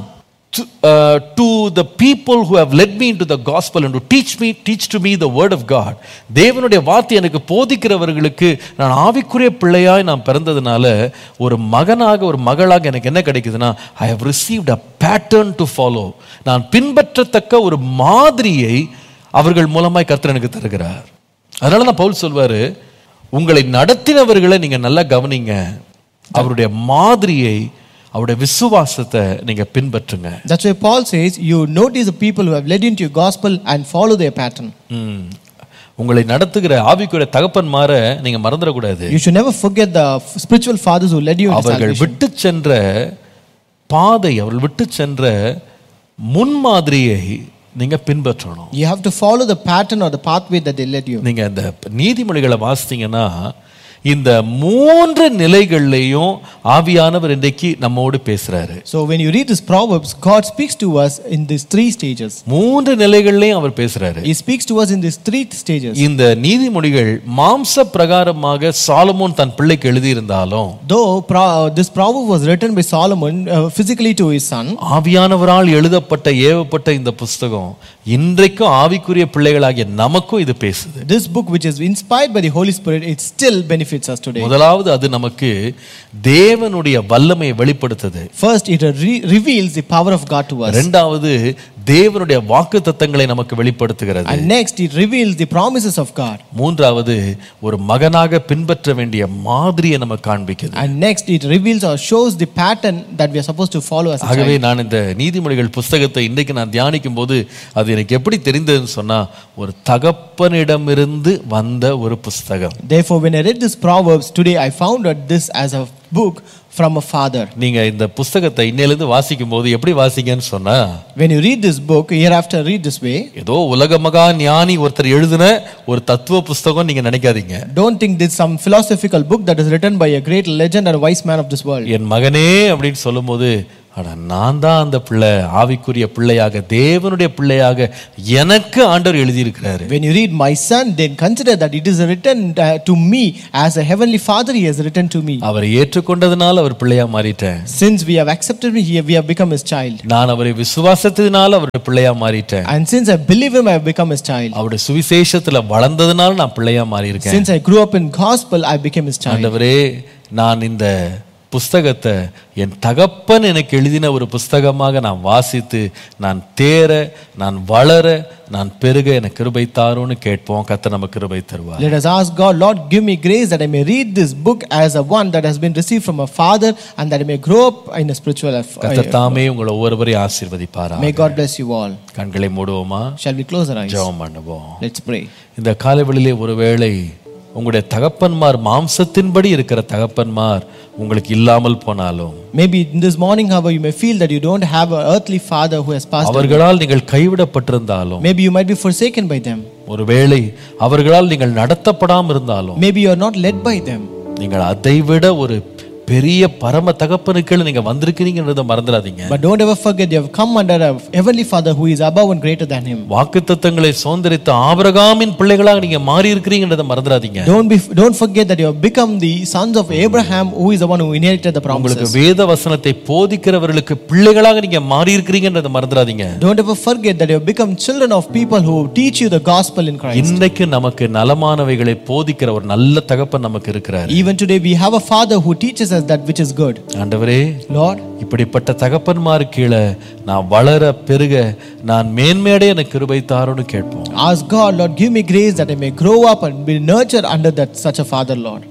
to the people who have led me into the gospel and to teach to me the word of God. தேவனுடைய வார்த்தை எனக்கு போதிக்கிறவர்களுக்கு நான் ஆவிக்குரிய பிள்ளையாய் நான் பிறந்ததுனால ஒரு மகனாக ஒரு மகளாக எனக்கு என்ன கிடைக்குதுன்னா, I have received a pattern to follow. நான் பின்பற்றத்தக்க ஒரு மாதிரியை அவர்கள் மூலமாய் கர்த்தர் எனக்கு தருகிறார். அதனால தான் பவுல் சொல்வாரு, உங்களை நடத்தினவர்களை நீங்க நல்லா கவனிங்க, அவருடைய மாதிரியை அவருடைய விசுவாசத்தை நீங்க பின்பற்றுங்க. That's why Paul says, you notice the people who have led into your gospel and follow their pattern. உங்களை நடத்துகிற ஆவிக்குரிய தகப்பன்மார நீங்க மறந்துட கூடாது. You should never forget the spiritual fathers who led you into salvation. அவர்கள் விட்டு சென்ற பாதை, அவர்கள் விட்டு சென்ற முன்மாதிரியை நீங்க பின்பற்றணும். You have to follow the pattern or the pathway that they led you. நீங்க இந்த நீதிமொழிகளை வாசித்தீங்கன்னா, இந்த மூன்று நிலைகள்லையும் ஆவியானவர் இன்றைக்கு நம்மோடு பேசுறாரு. So when you read this Proverbs, God speaks to us in these three stages. மூன்று நிலைகள்லையும் அவர் பேசுறாரு. He speaks to us in these three stages. இந்த நீதிமொழிகள் மாம்ச பிரகாரமாக சாலமோன் தன் பிள்ளைக்கு எழுதியிருந்தாலும், Though this proverb was written by Solomon physically to his son, ஆவியானவரால் எழுதப்பட்ட ஏவப்பட்ட இந்த புஸ்தகம் இன்றைக்கும் ஆவிக்குரிய பிள்ளைகளாகிய நமக்கும் இது பேசுது. this book which is inspired by the Holy Spirit, it still benefits us today. முதலாவது அது நமக்கு தேவனுடைய வல்லமையை வெளிப்படுத்துது. First, it reveals the power of God to us. இரண்டாவது தேவனுடைய வாக்குத்தத்தங்களை நமக்கு வெளிப்படுத்துகிறது. And next, it reveals the promises of God. மூன்றாவது ஒரு மகனாக பின்பற்ற வேண்டிய மாதிரியை நமக்கு காண்பிக்குது. And next, it reveals or shows the pattern that we are supposed to follow as a ஆகவே child. நான் இந்த நீதிமொழிகள் புஸ்தகத்தை இன்றைக்கு நான் தியானிக்கும் போது அது எனக்கு எப்படி தெரிந்ததுன்னு சொன்னா, ஒரு தகப்பனிடமிருந்து வந்த ஒரு புஸ்தகம். Therefore, when I read this Proverbs today, I found out this as a book from a father. நீங்க இந்த புஸ்தகத்தை இன்னையிலிருந்து வாசிக்கும் போது எப்படி வாசிங்கன்னு சொன்னா, When you read this book, hereafter read this way. ஏதோ உலக மகா ஞானி ஒருத்தர் எழுதின ஒரு தத்துவ புஸ்தகம் நீங்க நினைக்காதீங்க. Don't think this some philosophical book that is written by a great legend and wise man of this world. என் மகனே அப்படின்னு சொல்லும்போது, அட நான் தான் அந்த பிள்ளை, ஆவிக்குரிய பிள்ளையாக தேவனுடைய பிள்ளையாக எனக்கு ஆண்டவர் எழுதியிருக்கிறாரு. When you read my son, then consider that it is written to me as a heavenly father. He has written to me. அவரை ஏற்றுக்கொண்டதனால அவர் பிள்ளையா மாறிட்டேன். Since we have accepted him, we have become his child. நான் அவரை விசுவாசத்தினால அவருடைய பிள்ளையா மாறிட்டேன். And since I believe him, I have become his child. அவருடைய சுவிசேஷத்துல வளர்ந்ததனால நான் பிள்ளையா மாறி இருக்கேன். Since I grew up in gospel, I became his child. ஆண்டவரே, நான் இந்த புஸ்தகத்தை என் தகப்பன் எனக்கு எழுதின ஒரு புஸ்தகமாக நான் வாசித்து நான் தேர, நான் வளர, நான் பெருக எனக்கு கிருபை தாருன்னு கேட்போம். கர்த்தர் நமக்கு கிருபை தருவார். Let us ask God, Lord, give me grace that I may read this book as a one that has been received from a father, and that I may grow up in a spiritual life. கர்த்தர் தாமே உங்களை ஒவ்வொருவரையும் ஆசீர்வதிப்பாராக. May God bless you all. கண்களை மூடுவோமா? Shall we close our eyes? ஜெபம் பண்ணுவோம். Let's pray. இந்த காலைவெளியிலே ஒருவேளை உங்களுடைய தகப்பன்மார், மாம்சத்தின்படி இருக்கிற தகப்பன்மார் உங்களுக்கு இல்லாமல் போனாலும், maybe in this morning, however, you may feel that you don't have an earthly father who has passed away. அவர்களால் நீங்கள் கைவிடப்பட்டிருந்தாலும், Maybe you might be forsaken by them. ஒருவேளை அவர்களால் நீங்கள் நடத்தப்படாமல் இருந்தாலும், Maybe you are not led by them. நீங்கள் அதைவிட ஒரு பெரிய பரம தகப்பனுக்கு நீங்க வந்திருக்கிறீங்கன்றதை மறந்துடாதீங்க. But don't ever forget you have come under a heavenly father who is above and greater than him. வாக்குத்தத்தங்களை சுதந்தரித்த ஆபிரகாமின் பிள்ளைகளாக நீங்க மாறி இருக்கிறீங்கன்றதை மறந்துடாதீங்க. Don't forget that you have become the sons of Abraham, who is the one who inherited the promises. உங்களுக்கு வேத வசனத்தை போதிக்கிறவர்களுக்கு பிள்ளைகளாக நீங்க மாறி இருக்கிறீங்கன்றதை மறந்துடாதீங்க. Don't ever forget that you have become children of people who teach you the gospel in Christ. இன்னைக்கு நமக்கு நலமானவைகளை போதிக்கிற ஒரு நல்ல தகப்பன் நமக்கு இருக்கிறார். Even today we have a father who teaches us that which is good. ஆண்டவரே, Lord, இப்படிப்பட்ட தகப்பன்மார் கீழே நான் வளர பெருக நான் மேன்மேடே எனக்கு கிருபை தாருன்னு கேட்போம். ask God, Lord, give me grace that I may grow up and be nurtured under that such a father, Lord.